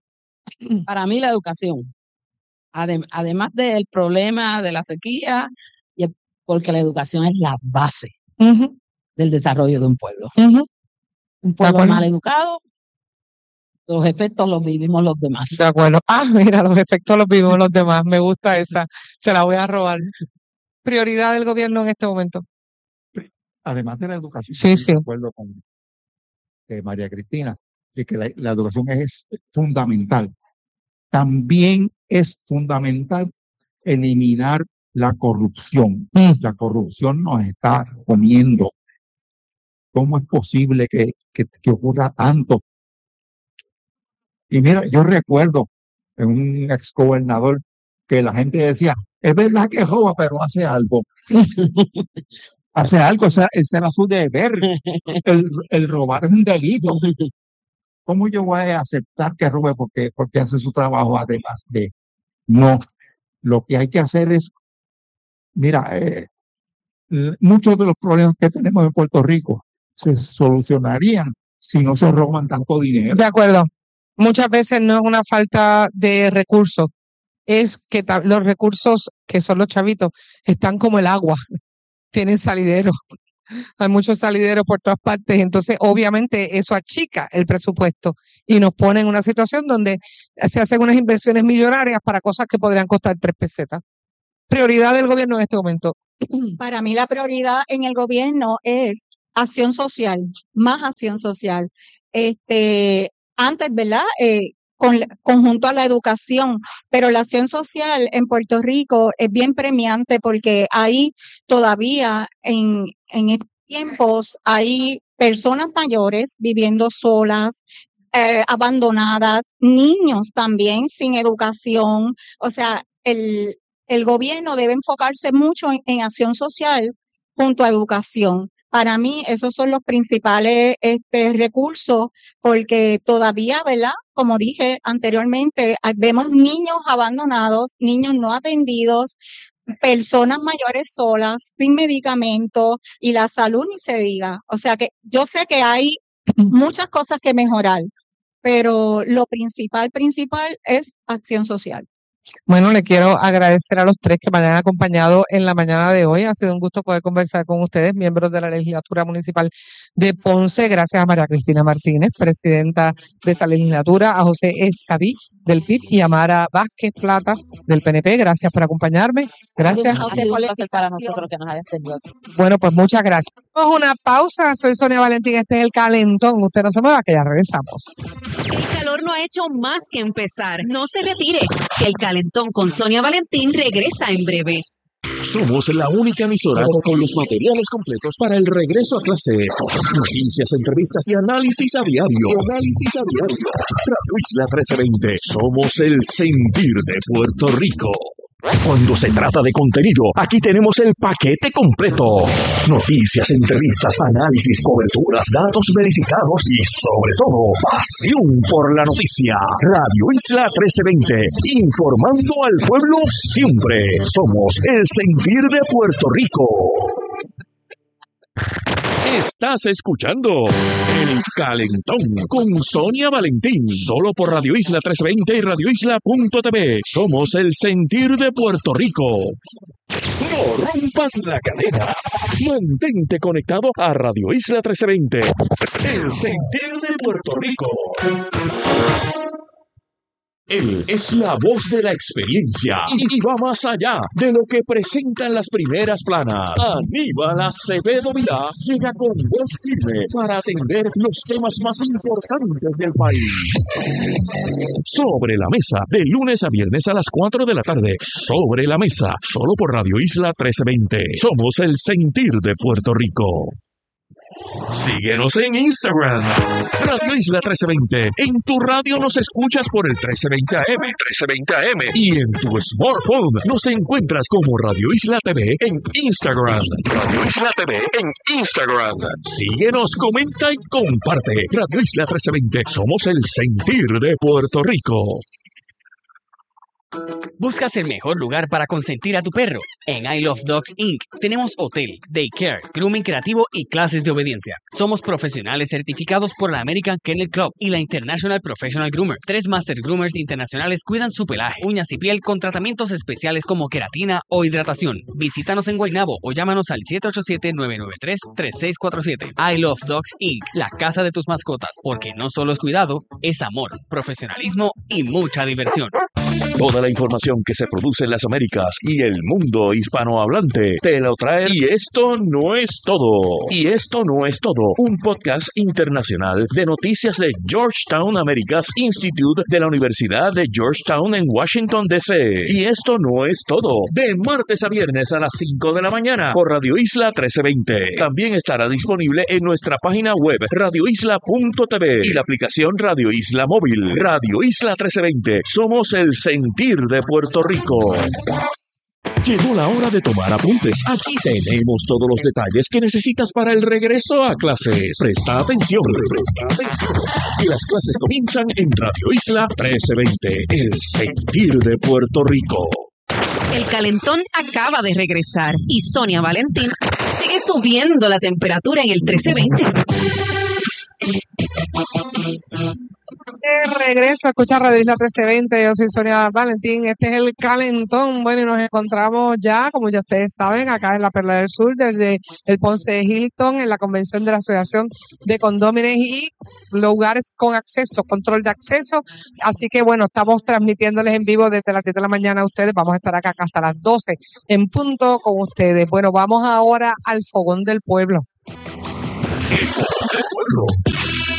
Para mí la educación, adem- además del problema de la sequía, y el- porque la educación es la base Ujú, del desarrollo de un pueblo. ujú. Un pueblo acuerdo. mal educado, los efectos los vivimos los demás. De acuerdo. Ah, mira, los efectos los vivimos los demás. Me gusta esa. Se la voy a robar. Prioridad del gobierno en este momento. Además de la educación, Sí, estoy sí. de acuerdo con eh, María Cristina, de que la, la educación es fundamental. También es fundamental eliminar la corrupción. Mm. La corrupción nos está comiendo. ¿Cómo es posible que, que, que ocurra tanto? Y mira, yo recuerdo en un exgobernador que la gente decía, es verdad que roba, pero hace algo. Hace algo, o sea, ese era su deber. El, el robar es un delito. ¿Cómo yo voy a aceptar que robe porque, porque hace su trabajo además de? No, lo que hay que hacer es, mira, eh, muchos de los problemas que tenemos en Puerto Rico se solucionarían si no se roban tanto dinero. De acuerdo. Muchas veces no es una falta de recursos, es que ta- los recursos, que son los chavitos, están como el agua, tienen salideros. Hay muchos salideros por todas partes, entonces obviamente eso achica el presupuesto y nos pone en una situación donde se hacen unas inversiones millonarias para cosas que podrían costar tres pesetas. Prioridad del gobierno en este momento. Para mí la prioridad en el gobierno es acción social, más acción social. Este, antes, ¿verdad? Eh, con, conjunto a la educación, pero la acción social en Puerto Rico es bien premiante porque ahí todavía en, en estos tiempos hay personas mayores viviendo solas, eh, abandonadas, niños también sin educación, o sea, el, el gobierno debe enfocarse mucho en, en acción social junto a educación. Para mí, esos son los principales este, recursos, porque todavía, ¿verdad? Como dije anteriormente, hay- vemos niños abandonados, niños no atendidos, personas mayores solas, sin medicamentos, y la salud ni se diga. O sea que yo sé que hay muchas cosas que mejorar, pero lo principal, principal es acción social. Bueno, le quiero agradecer a los tres que me han acompañado en la mañana de hoy. Ha sido un gusto poder conversar con ustedes, miembros de la Legislatura Municipal de Ponce. Gracias a María Cristina Martínez, presidenta de esa legislatura, a José Escabí del P I B y a Mara Vázquez Plata del P N P. Gracias por acompañarme. Gracias. Ha sido un placer para nosotros que nos hayas tenido. Bueno, pues muchas gracias. Vamos a una pausa. Soy Sonia Valentín. Este es El Calentón. Usted no se mueva, que ya regresamos. El calor no ha hecho más que empezar. No se retire. El Calentón con Sonia Valentín regresa en breve. Somos la única emisora con los materiales completos para el regreso a clases. Noticias, entrevistas y análisis a diario. Análisis a diario. Radio Isla trece veinte. Somos el sentir de Puerto Rico. Cuando se trata de contenido, aquí tenemos el paquete completo. Noticias, entrevistas, análisis, coberturas, datos verificados y, sobre todo, pasión por la noticia. Radio Isla trece veinte, informando al pueblo siempre. Somos el sentir de Puerto Rico. Estás escuchando El Calentón con Sonia Valentín, solo por Radio Isla trece veinte y Radio Isla punto t v. Somos el sentir de Puerto Rico. No rompas la cadena. Mantente conectado a Radio Isla trece veinte, el sentir de Puerto Rico. Él es la voz de la experiencia y va más allá de lo que presentan las primeras planas. Aníbal Acevedo Vilá llega con voz firme para atender los temas más importantes del país. Sobre la mesa, de lunes a viernes a las cuatro de la tarde. Sobre la mesa, solo por Radio Isla trece veinte. Somos el sentir de Puerto Rico. Síguenos en Instagram, Radio Isla trece veinte. En tu radio nos escuchas por el trece veinte A M, trece veinte A M. Y en tu smartphone nos encuentras como Radio Isla T V en Instagram. Radio Isla T V en Instagram. Síguenos, comenta y comparte. Radio Isla trece veinte. Somos el sentir de Puerto Rico. ¿Buscas el mejor lugar para consentir a tu perro? En I Love Dogs incorporated tenemos hotel, daycare, grooming creativo y clases de obediencia. Somos profesionales certificados por la American Kennel Club y la International Professional Groomer. Tres Master Groomers internacionales cuidan su pelaje, uñas y piel con tratamientos especiales como queratina o hidratación. Visítanos en Guaynabo o llámanos al siete ocho siete, nueve nueve tres, tres seis cuatro siete. I Love Dogs incorporated, la casa de tus mascotas, porque no solo es cuidado, es amor, profesionalismo y mucha diversión. Toda la información que se produce en las Américas y el mundo hispanohablante te lo trae. Y esto no es todo. Y esto no es todo. Un podcast internacional de noticias de Georgetown Americas Institute de la Universidad de Georgetown en Washington, D C. Y esto no es todo. De martes a viernes a las cinco de la mañana por Radio Isla trece veinte. También estará disponible en nuestra página web radio isla punto t v y la aplicación Radio Isla Móvil. Radio Isla trece veinte. Somos el sentir de Puerto Rico. Llegó la hora de tomar apuntes. Aquí tenemos todos los detalles que necesitas para el regreso a clases. Presta atención, presta atención. Que las clases comienzan en Radio Isla trece veinte, el sentir de Puerto Rico. El calentón acaba de regresar y Sonia Valentín sigue subiendo la temperatura en el trece veinte. De regreso a escuchar Radio Isla trece veinte, yo soy Sonia Valentín, este es el calentón. Bueno, y nos encontramos ya, como ya ustedes saben, acá en la Perla del Sur, desde el Ponce de Hilton, en la convención de la Asociación de Condóminos y lugares con acceso, control de acceso. Así que bueno, estamos transmitiéndoles en vivo desde las diez de la mañana a ustedes. Vamos a estar acá hasta las doce en punto con ustedes. Bueno, vamos ahora al Fogón del Pueblo. El Fogón del Pueblo.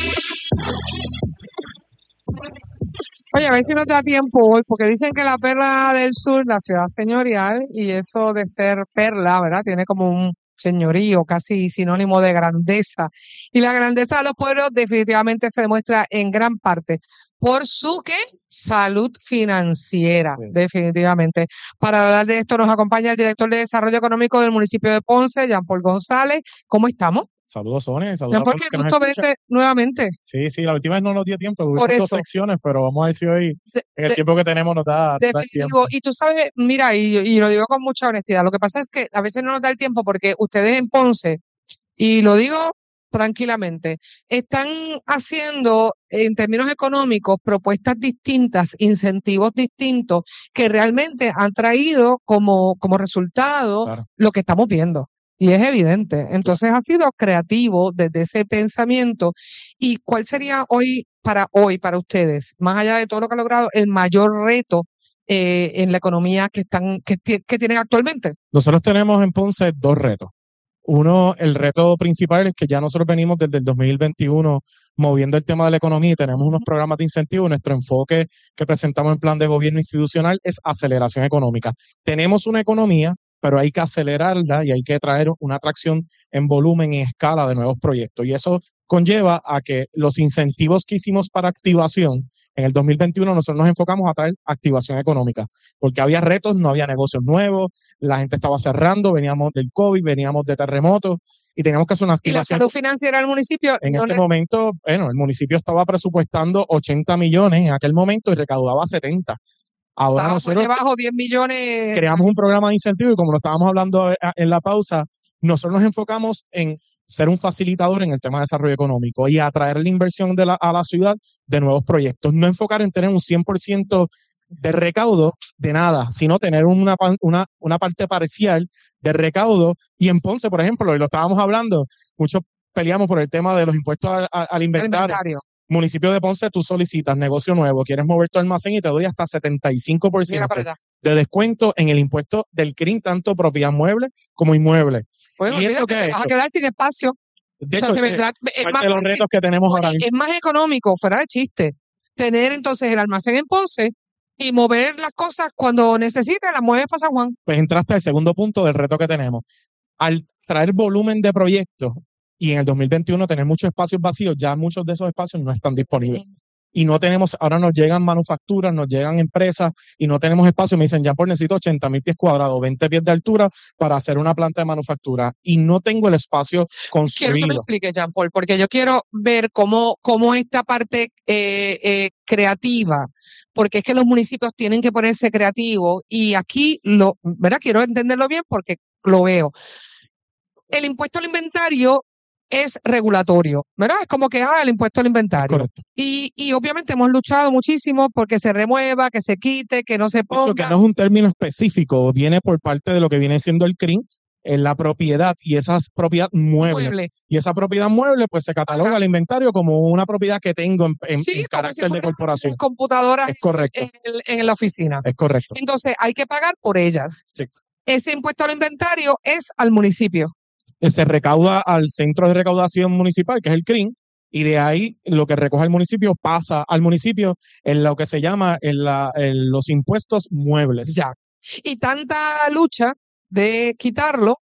Oye, a ver si nos da tiempo hoy, porque dicen que la Perla del Sur, la ciudad señorial, y eso de ser perla, ¿verdad? Tiene como un señorío, casi sinónimo de grandeza. Y la grandeza de los pueblos definitivamente se demuestra en gran parte por su, ¿qué? Salud financiera, sí. Definitivamente. Para hablar de esto nos acompaña el director de Desarrollo Económico del municipio de Ponce, Jean Paul González. ¿Cómo estamos? Saludos, Sonia. Saludos Jean Paul, qué gusto verte nuevamente. Sí, sí, la última vez no nos dio tiempo, tuvimos dos secciones, pero vamos a ver si hoy, de, en el de, tiempo que tenemos, nos da, definitivo. da tiempo. Y tú sabes, mira, y, y lo digo con mucha honestidad, lo que pasa es que a veces no nos da el tiempo porque ustedes en Ponce, y lo digo tranquilamente, están haciendo en términos económicos propuestas distintas, incentivos distintos que realmente han traído como, como resultado claro. Lo que estamos viendo. Y es evidente. Entonces ha sido creativo desde ese pensamiento. ¿Y cuál sería hoy, para hoy, para ustedes, más allá de todo lo que ha logrado, el mayor reto eh, en la economía que están, que, que tienen actualmente? Nosotros tenemos en Ponce dos retos. Uno, el reto principal es que ya nosotros venimos desde el dos mil veintiuno moviendo el tema de la economía y tenemos unos programas de incentivo. Nuestro enfoque que presentamos en plan de gobierno institucional es aceleración económica. Tenemos una economía, pero hay que acelerarla y hay que traer una atracción en volumen y escala de nuevos proyectos. Y eso conlleva a que los incentivos que hicimos para activación, en el dos mil veintiuno nosotros nos enfocamos a traer activación económica, porque había retos, no había negocios nuevos, la gente estaba cerrando, veníamos del COVID, veníamos de terremotos, y teníamos que hacer una activación. ¿Y la salud financiera del municipio? En ese momento, bueno, el municipio estaba presupuestando ochenta millones en aquel momento y recaudaba setenta. Ahora Estaba nosotros debajo diez millones. Creamos un programa de incentivo y como lo estábamos hablando en la pausa, nosotros nos enfocamos en ser un facilitador en el tema de desarrollo económico y atraer la inversión de la, a la ciudad de nuevos proyectos. No enfocar en tener un cien por ciento de recaudo de nada, sino tener una, una, una parte parcial de recaudo. Y en Ponce, por ejemplo, y lo estábamos hablando, muchos peleamos por el tema de los impuestos a, a, al inventario. inventario. Municipio de Ponce, tú solicitas negocio nuevo, quieres mover tu almacén y te doy hasta setenta y cinco por ciento de descuento en el impuesto del C R I M, tanto propiedad mueble como inmueble. Pues, y eso que te vas a quedar sin espacio. De hecho, o sea, es, vendrá, es más, de los retos que tenemos oye, ahora mismo. Es más económico, fuera de chiste, tener entonces el almacén en Ponce y mover las cosas cuando necesites, las mueves para San Juan. Pues entraste al segundo punto del reto que tenemos. Al traer volumen de proyectos, y en el dos mil veintiuno tener muchos espacios vacíos, ya muchos de esos espacios no están disponibles. Sí. Y no tenemos, ahora nos llegan manufacturas, nos llegan empresas y no tenemos espacio. Me dicen, ya por necesito ochenta mil pies cuadrados, veinte pies de altura para hacer una planta de manufactura. Y no tengo el espacio construido. Quiero que me explique, Jean Paul, porque yo quiero ver cómo, cómo esta parte eh, eh, creativa, porque es que los municipios tienen que ponerse creativos y aquí, lo, ¿verdad? Quiero entenderlo bien porque lo veo. El impuesto al inventario es regulatorio, ¿verdad? Es como que, ah, el impuesto al inventario. Correcto. Y, y obviamente hemos luchado muchísimo porque se remueva, que se quite, que no se ponga. Eso que no es un término específico, viene por parte de lo que viene siendo el C R I M, en la propiedad y esas propiedad mueble. Mueble. Y esa propiedad mueble pues se cataloga Ajá. al inventario como una propiedad que tengo en, en- Sí, en como si carácter de fueran corporación. computadoras Es correcto, en, el- en la oficina. es correcto. Entonces hay que pagar por ellas. Sí. Ese impuesto al inventario es al municipio. Eh, Se recauda al centro de recaudación municipal, que es el C R I M, y de ahí lo que recoge el municipio pasa al municipio en lo que se llama en la, en los impuestos muebles. Ya. Y tanta lucha de quitarlo,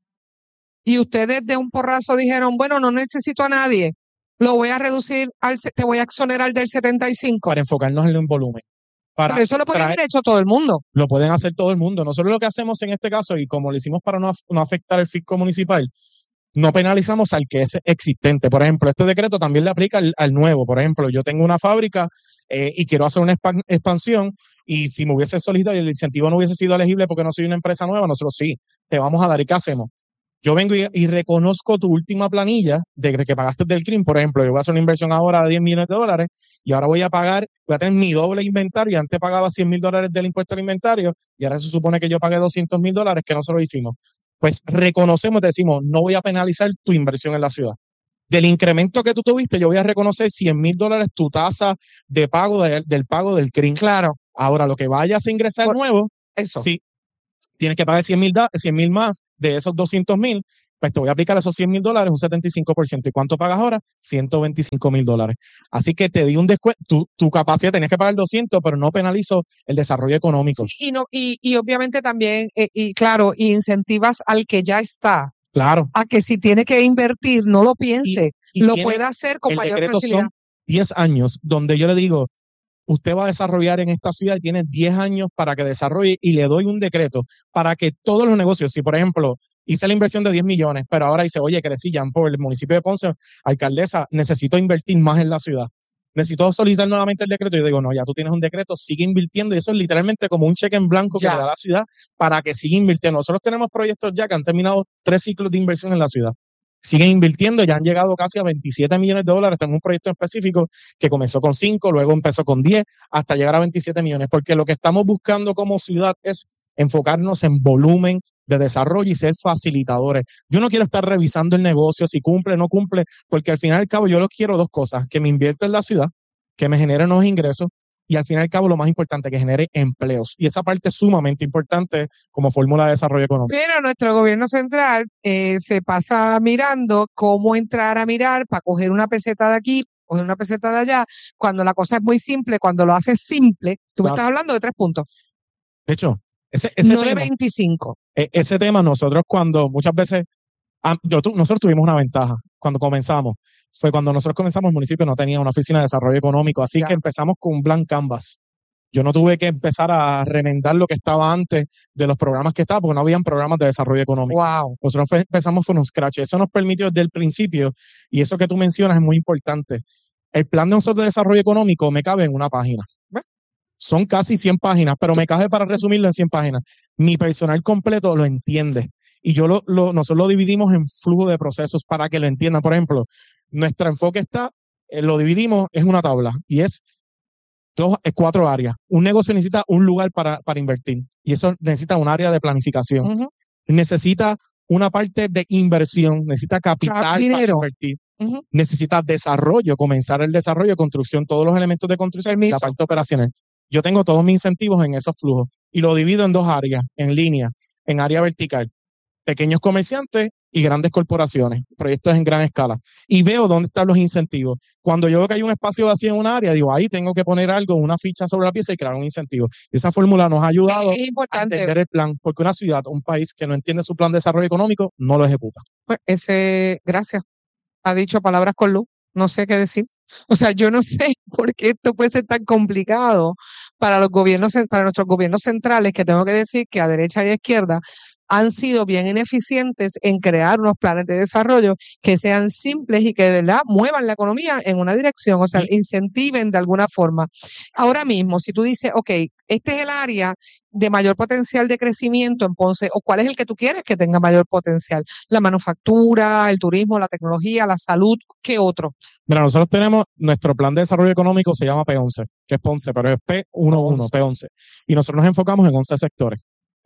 y ustedes de un porrazo dijeron, bueno, no necesito a nadie, lo voy a reducir, al, se- te voy a exonerar del setenta y cinco. Para enfocarnos en el volumen. Para Pero eso lo podría traer- haber hecho todo el mundo. lo pueden hacer todo el mundo. Nosotros lo que hacemos en este caso, y como lo hicimos para no, af- no afectar el fisco municipal, no penalizamos al que es existente. Por ejemplo, este decreto también le aplica al, al nuevo. Por ejemplo, yo tengo una fábrica eh, y quiero hacer una expan- expansión, y si me hubiese solicitado y el incentivo no hubiese sido elegible porque no soy una empresa nueva, nosotros sí, te vamos a dar. ¿Y qué hacemos? Yo vengo y, y reconozco tu última planilla de que pagaste del C R I M. Por ejemplo, yo voy a hacer una inversión ahora de diez millones de dólares y ahora voy a pagar, voy a tener mi doble inventario. Y antes pagaba cien mil dólares del impuesto al inventario y ahora se supone que yo pagué doscientos mil dólares, que nosotros hicimos. Pues reconocemos, te decimos, no voy a penalizar tu inversión en la ciudad. Del incremento que tú tuviste, yo voy a reconocer cien mil dólares tu tasa de pago de- del pago del C R I M. Claro. Ahora, lo que vayas a ingresar Por- nuevo, Eso. sí, tienes que pagar cien mil más de esos doscientos mil, pues te voy a aplicar esos cien mil dólares, un setenta y cinco por ciento. ¿Y cuánto pagas ahora? ciento veinticinco mil dólares. Así que te di un descuento, tu, tu capacidad tenías que pagar doscientos, pero no penalizo el desarrollo económico. Sí, y, no, y, y obviamente también, eh, y claro, y incentivas al que ya está Claro. a que si tiene que invertir, no lo piense, y lo tiene- pueda hacer con El mayor decreto facilidad. son diez años, donde yo le digo, usted va a desarrollar en esta ciudad y tiene diez años para que desarrolle, y le doy un decreto para que todos los negocios, si por ejemplo hice la inversión de diez millones, pero ahora dice, oye, crecí ya por el municipio de Ponce, alcaldesa, necesito invertir más en la ciudad. Necesito solicitar nuevamente el decreto. Yo digo, no, ya tú tienes un decreto, sigue invirtiendo. Y eso es literalmente como un cheque en blanco que Ya. le da la ciudad para que siga invirtiendo. Nosotros tenemos proyectos ya que han terminado tres ciclos de inversión en la ciudad. Siguen invirtiendo, ya han llegado casi a veintisiete millones de dólares. Tenemos un proyecto específico que comenzó con cinco, luego empezó con diez, hasta llegar a veintisiete millones. Porque lo que estamos buscando como ciudad es enfocarnos en volumen de desarrollo y ser facilitadores. Yo no quiero estar revisando el negocio, si cumple o no cumple, porque al final y al cabo yo lo quiero dos cosas: que me invierta en la ciudad, que me genere nuevos ingresos, y al final y al cabo lo más importante, que genere empleos. Y esa parte es sumamente importante como fórmula de desarrollo económico. Pero nuestro gobierno central eh, se pasa mirando cómo entrar a mirar para coger una peseta de aquí, coger una peseta de allá, cuando la cosa es muy simple, cuando lo haces simple. Tú me Claro. estás hablando de tres puntos, De hecho, ese, ese no de tema, veinticinco. e- ese tema nosotros cuando muchas veces, ah, yo, tu- nosotros tuvimos una ventaja cuando comenzamos. Fue cuando nosotros comenzamos, el municipio no tenía una oficina de desarrollo económico, así Ya. que empezamos con un blank canvas. Yo no tuve que empezar a remendar lo que estaba antes de los programas que estaban, porque no habían programas de desarrollo económico. Wow. Nosotros fue- empezamos con un scratch. Eso nos permitió desde el principio, y eso que tú mencionas es muy importante. El plan de nosotros de desarrollo económico me cabe en una página. ¿Ves? Son casi cien páginas, pero me cabe para resumirlo en cien páginas. Mi personal completo lo entiende. Y yo lo, lo- nosotros lo dividimos en flujo de procesos para que lo entiendan. Por ejemplo, nuestro enfoque está, eh, lo dividimos, es una tabla, y es dos, eh, cuatro áreas. Un negocio necesita un lugar para, para invertir, y eso necesita un área de planificación. Ujú. Necesita una parte de inversión, necesita capital para dinero. invertir. Ujú. Necesita desarrollo, comenzar el desarrollo, construcción, todos los elementos de construcción, Permiso. la parte operacional. Yo tengo todos mis incentivos en esos flujos y lo divido en dos áreas, en línea, en área vertical. Pequeños comerciantes y grandes corporaciones, proyectos en gran escala. Y veo dónde están los incentivos. Cuando yo veo que hay un espacio vacío en una área, digo, ahí tengo que poner algo, una ficha sobre la pieza y crear un incentivo. Y esa fórmula nos ha ayudado Es a importante. entender el plan, porque una ciudad, un país que no entiende su plan de desarrollo económico, no lo ejecuta. Pues ese, gracias. Ha dicho palabras con luz. No sé qué decir. O sea, yo no sé por qué esto puede ser tan complicado para los gobiernos, cen- para nuestros gobiernos centrales, que tengo que decir que a derecha y a izquierda han sido bien ineficientes en crear unos planes de desarrollo que sean simples y que de verdad muevan la economía en una dirección, o sea, Y- incentiven de alguna forma. Ahora mismo, si tú dices, ok, este es el área de mayor potencial de crecimiento en Ponce, o cuál es el que tú quieres que tenga mayor potencial, la manufactura, el turismo, la tecnología, la salud, ¿qué otro? Mira, nosotros tenemos nuestro plan de desarrollo económico, se llama P once, que es Ponce, pero es P once, P once. Y nosotros nos enfocamos en once sectores.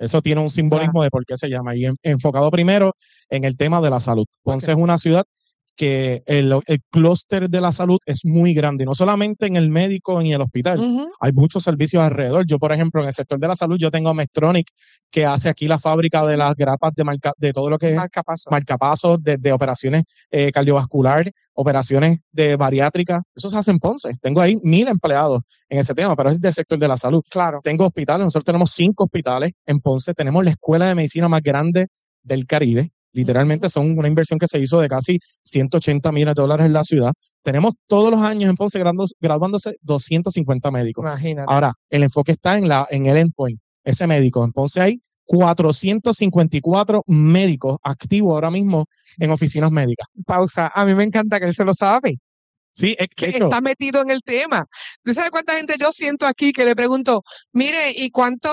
Eso tiene un simbolismo de por qué se llama. Y en- enfocado primero en el tema de la salud. Ponce es una ciudad que el, el clúster de la salud es muy grande, y no solamente en el médico ni el hospital, Ujú. hay muchos servicios alrededor. Yo, por ejemplo, en el sector de la salud, yo tengo a Medtronic, que hace aquí la fábrica de las grapas de marca, de todo lo que es Marcapasos. marcapasos, desde operaciones eh, cardiovascular, operaciones de bariátrica, eso se hace en Ponce. Tengo ahí mil empleados en ese tema, pero es del sector de la salud. Claro. Tengo hospitales, nosotros tenemos cinco hospitales en Ponce, tenemos la escuela de medicina más grande del Caribe. Literalmente son una inversión que se hizo de casi ciento ochenta millones de dólares en la ciudad. Tenemos todos los años en Ponce graduándose, graduándose doscientos cincuenta médicos. Imagínate. Ahora, el enfoque está en la en el endpoint, ese médico. En Ponce hay cuatrocientos cincuenta y cuatro médicos activos ahora mismo en oficinas médicas. Pausa. A mí me encanta que él se lo sabe, Sí, es que que hecho, está metido en el tema. ¿Tú sabes cuánta gente yo siento aquí que le pregunto, mire, ¿y cuántos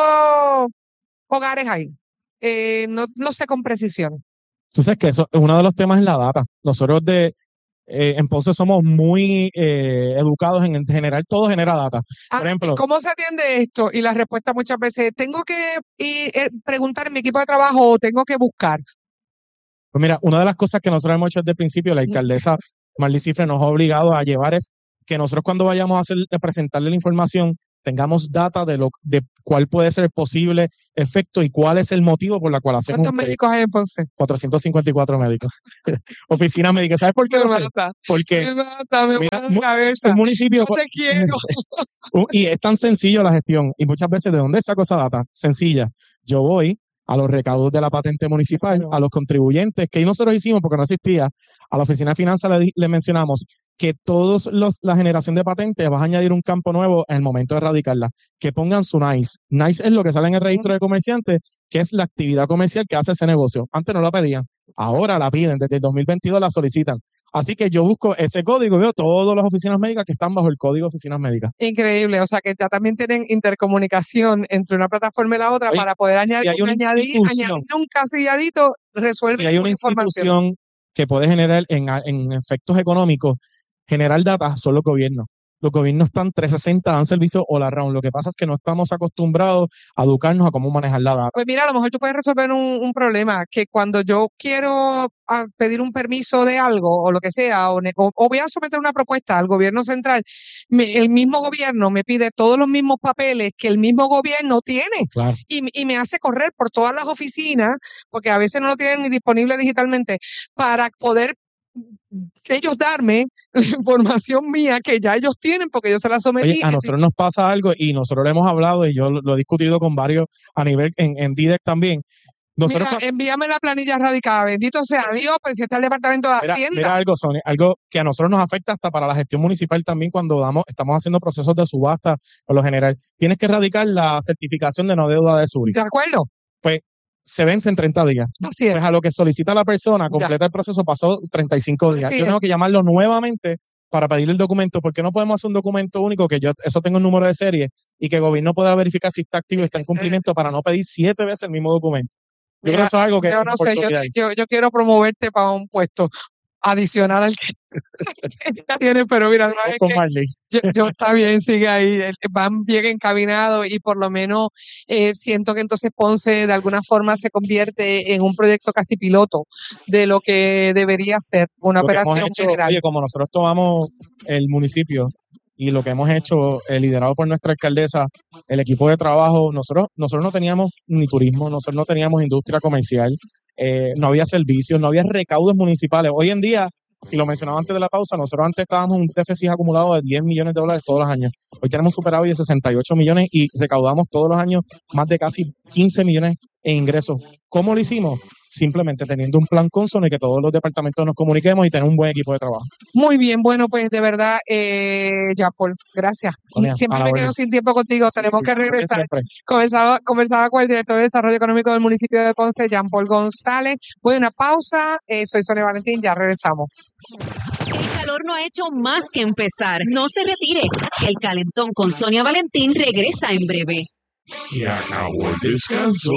hogares hay? Eh, no, no sé con precisión. tú sabes que eso es uno de los temas en la data. Nosotros de eh, en Ponce somos muy eh, educados en, en general, todo genera data. Ah, Por ¿y ejemplo, cómo se atiende esto? Y la respuesta muchas veces, tengo que ir, eh, preguntar en mi equipo de trabajo o tengo que buscar. pues mira, una de las cosas que nosotros hemos hecho desde el principio, la alcaldesa Marley Cifre nos ha obligado a llevar es que nosotros cuando vayamos a hacer, a presentarle la información, tengamos data de lo de cuál puede ser el posible efecto y cuál es el motivo por la cual hacemos ¿Cuántos un proyecto. médicos hay en Ponce? cuatrocientos cincuenta y cuatro médicos. Oficinas médicas. ¿Sabes por qué Me lo sé? mata, Porque me mata, me mira, muero mu- de cabeza. el municipio, Yo te quiero. Uh, y es tan sencillo la gestión. Y muchas veces, ¿de dónde saco esa data? Sencilla. Yo voy a los recaudos de la patente municipal, Claro. a los contribuyentes, que nosotros hicimos porque no existía, a la oficina de finanzas le, di- le mencionamos que todos los, la generación de patentes vas a añadir un campo nuevo en el momento de radicarla, que pongan su NICE. NICE es lo que sale en el registro de comerciantes, que es la actividad comercial que hace ese negocio. Antes no la pedían, ahora la piden, desde el dos mil veintidós la solicitan. Así que yo busco ese código y veo todas las oficinas médicas que están bajo el código de oficinas médicas. Increíble, o sea que ya también tienen intercomunicación entre una plataforma y la otra Oye, para poder añadir, si hay una añadir, institución, añadir un casilladito, resuelve si hay una una información. institución que puede generar en, en efectos económicos, generar data, son los gobiernos. Los gobiernos están trescientos sesenta, dan servicio all around. Lo que pasa es que no estamos acostumbrados a educarnos a cómo manejar la data. Pues mira, a lo mejor tú puedes resolver un, un problema, que cuando yo quiero ah, pedir un permiso de algo o lo que sea, o, ne- o- o voy a someter una propuesta al gobierno central, me- el mismo gobierno me pide todos los mismos papeles que el mismo gobierno tiene Claro. y, y me hace correr por todas las oficinas, porque a veces no lo tienen ni disponible digitalmente, para poder ellos darme la información mía que ya ellos tienen porque yo se la sometí. Oye, a nosotros nos pasa algo y nosotros lo hemos hablado y yo lo, lo he discutido con varios a nivel en, en D I D E C también. Nosotros Mira, cua- envíame la planilla radicada, bendito sea Dios, pues si está el departamento de Mira, Hacienda. mira algo, Sonia, algo que a nosotros nos afecta hasta para la gestión municipal también cuando damos, estamos haciendo procesos de subasta por lo general. Tienes que radicar la certificación de no deuda de Zurich. ¿De acuerdo? Pues se vence en treinta días. Así es. Pues a lo que solicita la persona, completa el proceso, pasó treinta y cinco días. Así Yo tengo es. que llamarlo nuevamente para pedirle el documento, porque no podemos hacer un documento único que yo eso tenga un número de serie y que el gobierno pueda verificar si está activo y está en cumplimiento para no pedir siete veces el mismo documento. Yo creo Mira, que eso es algo que yo es no una sé, yo, oportunidad. yo, yo quiero promoverte para un puesto adicional al que ya tienes, pero mira, Vamos ¿sabes con qué? Marley. Yo, yo está bien, sigue ahí, eh, van bien encaminados y por lo menos eh, siento que entonces Ponce de alguna forma se convierte en un proyecto casi piloto de lo que debería ser una Lo que hemos operación hecho, federal. oye, como nosotros tomamos el municipio y lo que hemos hecho, eh, liderado por nuestra alcaldesa, el equipo de trabajo, nosotros, nosotros no teníamos ni turismo, nosotros no teníamos industria comercial, eh, no había servicios, no había recaudos municipales. Hoy en día, y lo mencionaba antes de la pausa, nosotros antes estábamos en un déficit acumulado de diez millones de dólares todos los años. Hoy tenemos superávit de sesenta y ocho millones y recaudamos todos los años más de casi quince millones en ingresos. ¿Cómo lo hicimos? Simplemente teniendo un plan consono y que todos los departamentos nos comuniquemos y tener un buen equipo de trabajo. Muy bien, bueno, pues de verdad, eh, ya, Paul, gracias. Sonia, Siempre a la me orden. quedo sin tiempo contigo, tenemos Sí, que regresar. siempre. Conversaba, conversaba con el director de Desarrollo Económico del municipio de Ponce, Jean Paul González. Voy a una pausa, eh, soy Sonia Valentín, ya regresamos. El calor no ha hecho más que empezar. No se retire. El calentón con Sonia Valentín regresa en breve. Se acabó el descanso.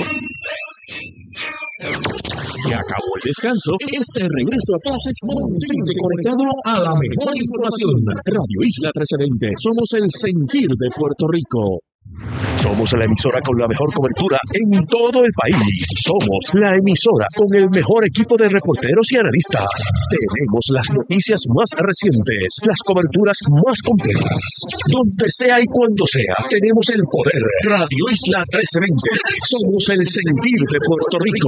Se acabó el descanso. Este regreso a clases mantente conectado a la mejor información. Radio Isla trece veinte. Somos el sentir de Puerto Rico. Somos la emisora con la mejor cobertura en todo el país. Somos la emisora con el mejor equipo de reporteros y analistas. Tenemos las noticias más recientes, las coberturas más completas. Donde sea y cuando sea, tenemos el poder. Radio Isla trece veinte. Somos el sentir de Puerto Rico.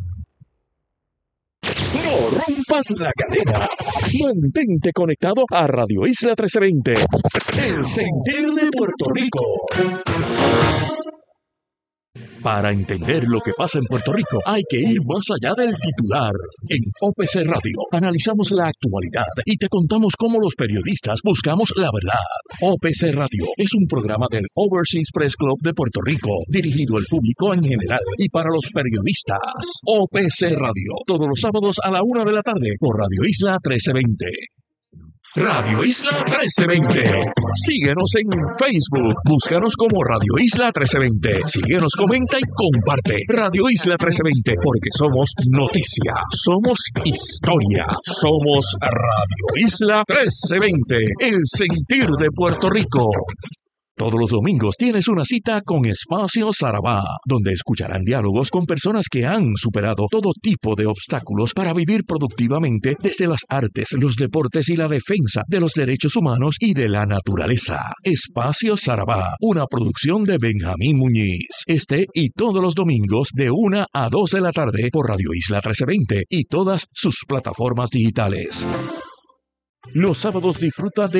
No rompas la cadena. Mantente conectado a Radio Isla trece veinte. El sentir de Puerto Rico. Para entender lo que pasa en Puerto Rico, hay que ir más allá del titular. En O P C Radio analizamos la actualidad y te contamos cómo los periodistas buscamos la verdad. O P C Radio es un programa del Overseas Press Club de Puerto Rico, dirigido al público en general y para los periodistas. O P C Radio, todos los sábados a la una de la tarde por Radio Isla trece veinte. Radio Isla trece veinte. Síguenos en Facebook. Búscanos como Radio Isla trece veinte. Síguenos, comenta y comparte. Radio Isla trece veinte, porque somos noticia, somos historia, somos Radio Isla trece veinte, el sentir de Puerto Rico. Todos los domingos tienes una cita con Espacio Sarabá, donde escucharán diálogos con personas que han superado todo tipo de obstáculos para vivir productivamente desde las artes, los deportes y la defensa de los derechos humanos y de la naturaleza. Espacio Sarabá, una producción de Benjamín Muñiz. Este y todos los domingos de una a dos de la tarde por Radio Isla trece veinte y todas sus plataformas digitales. Los sábados disfruta de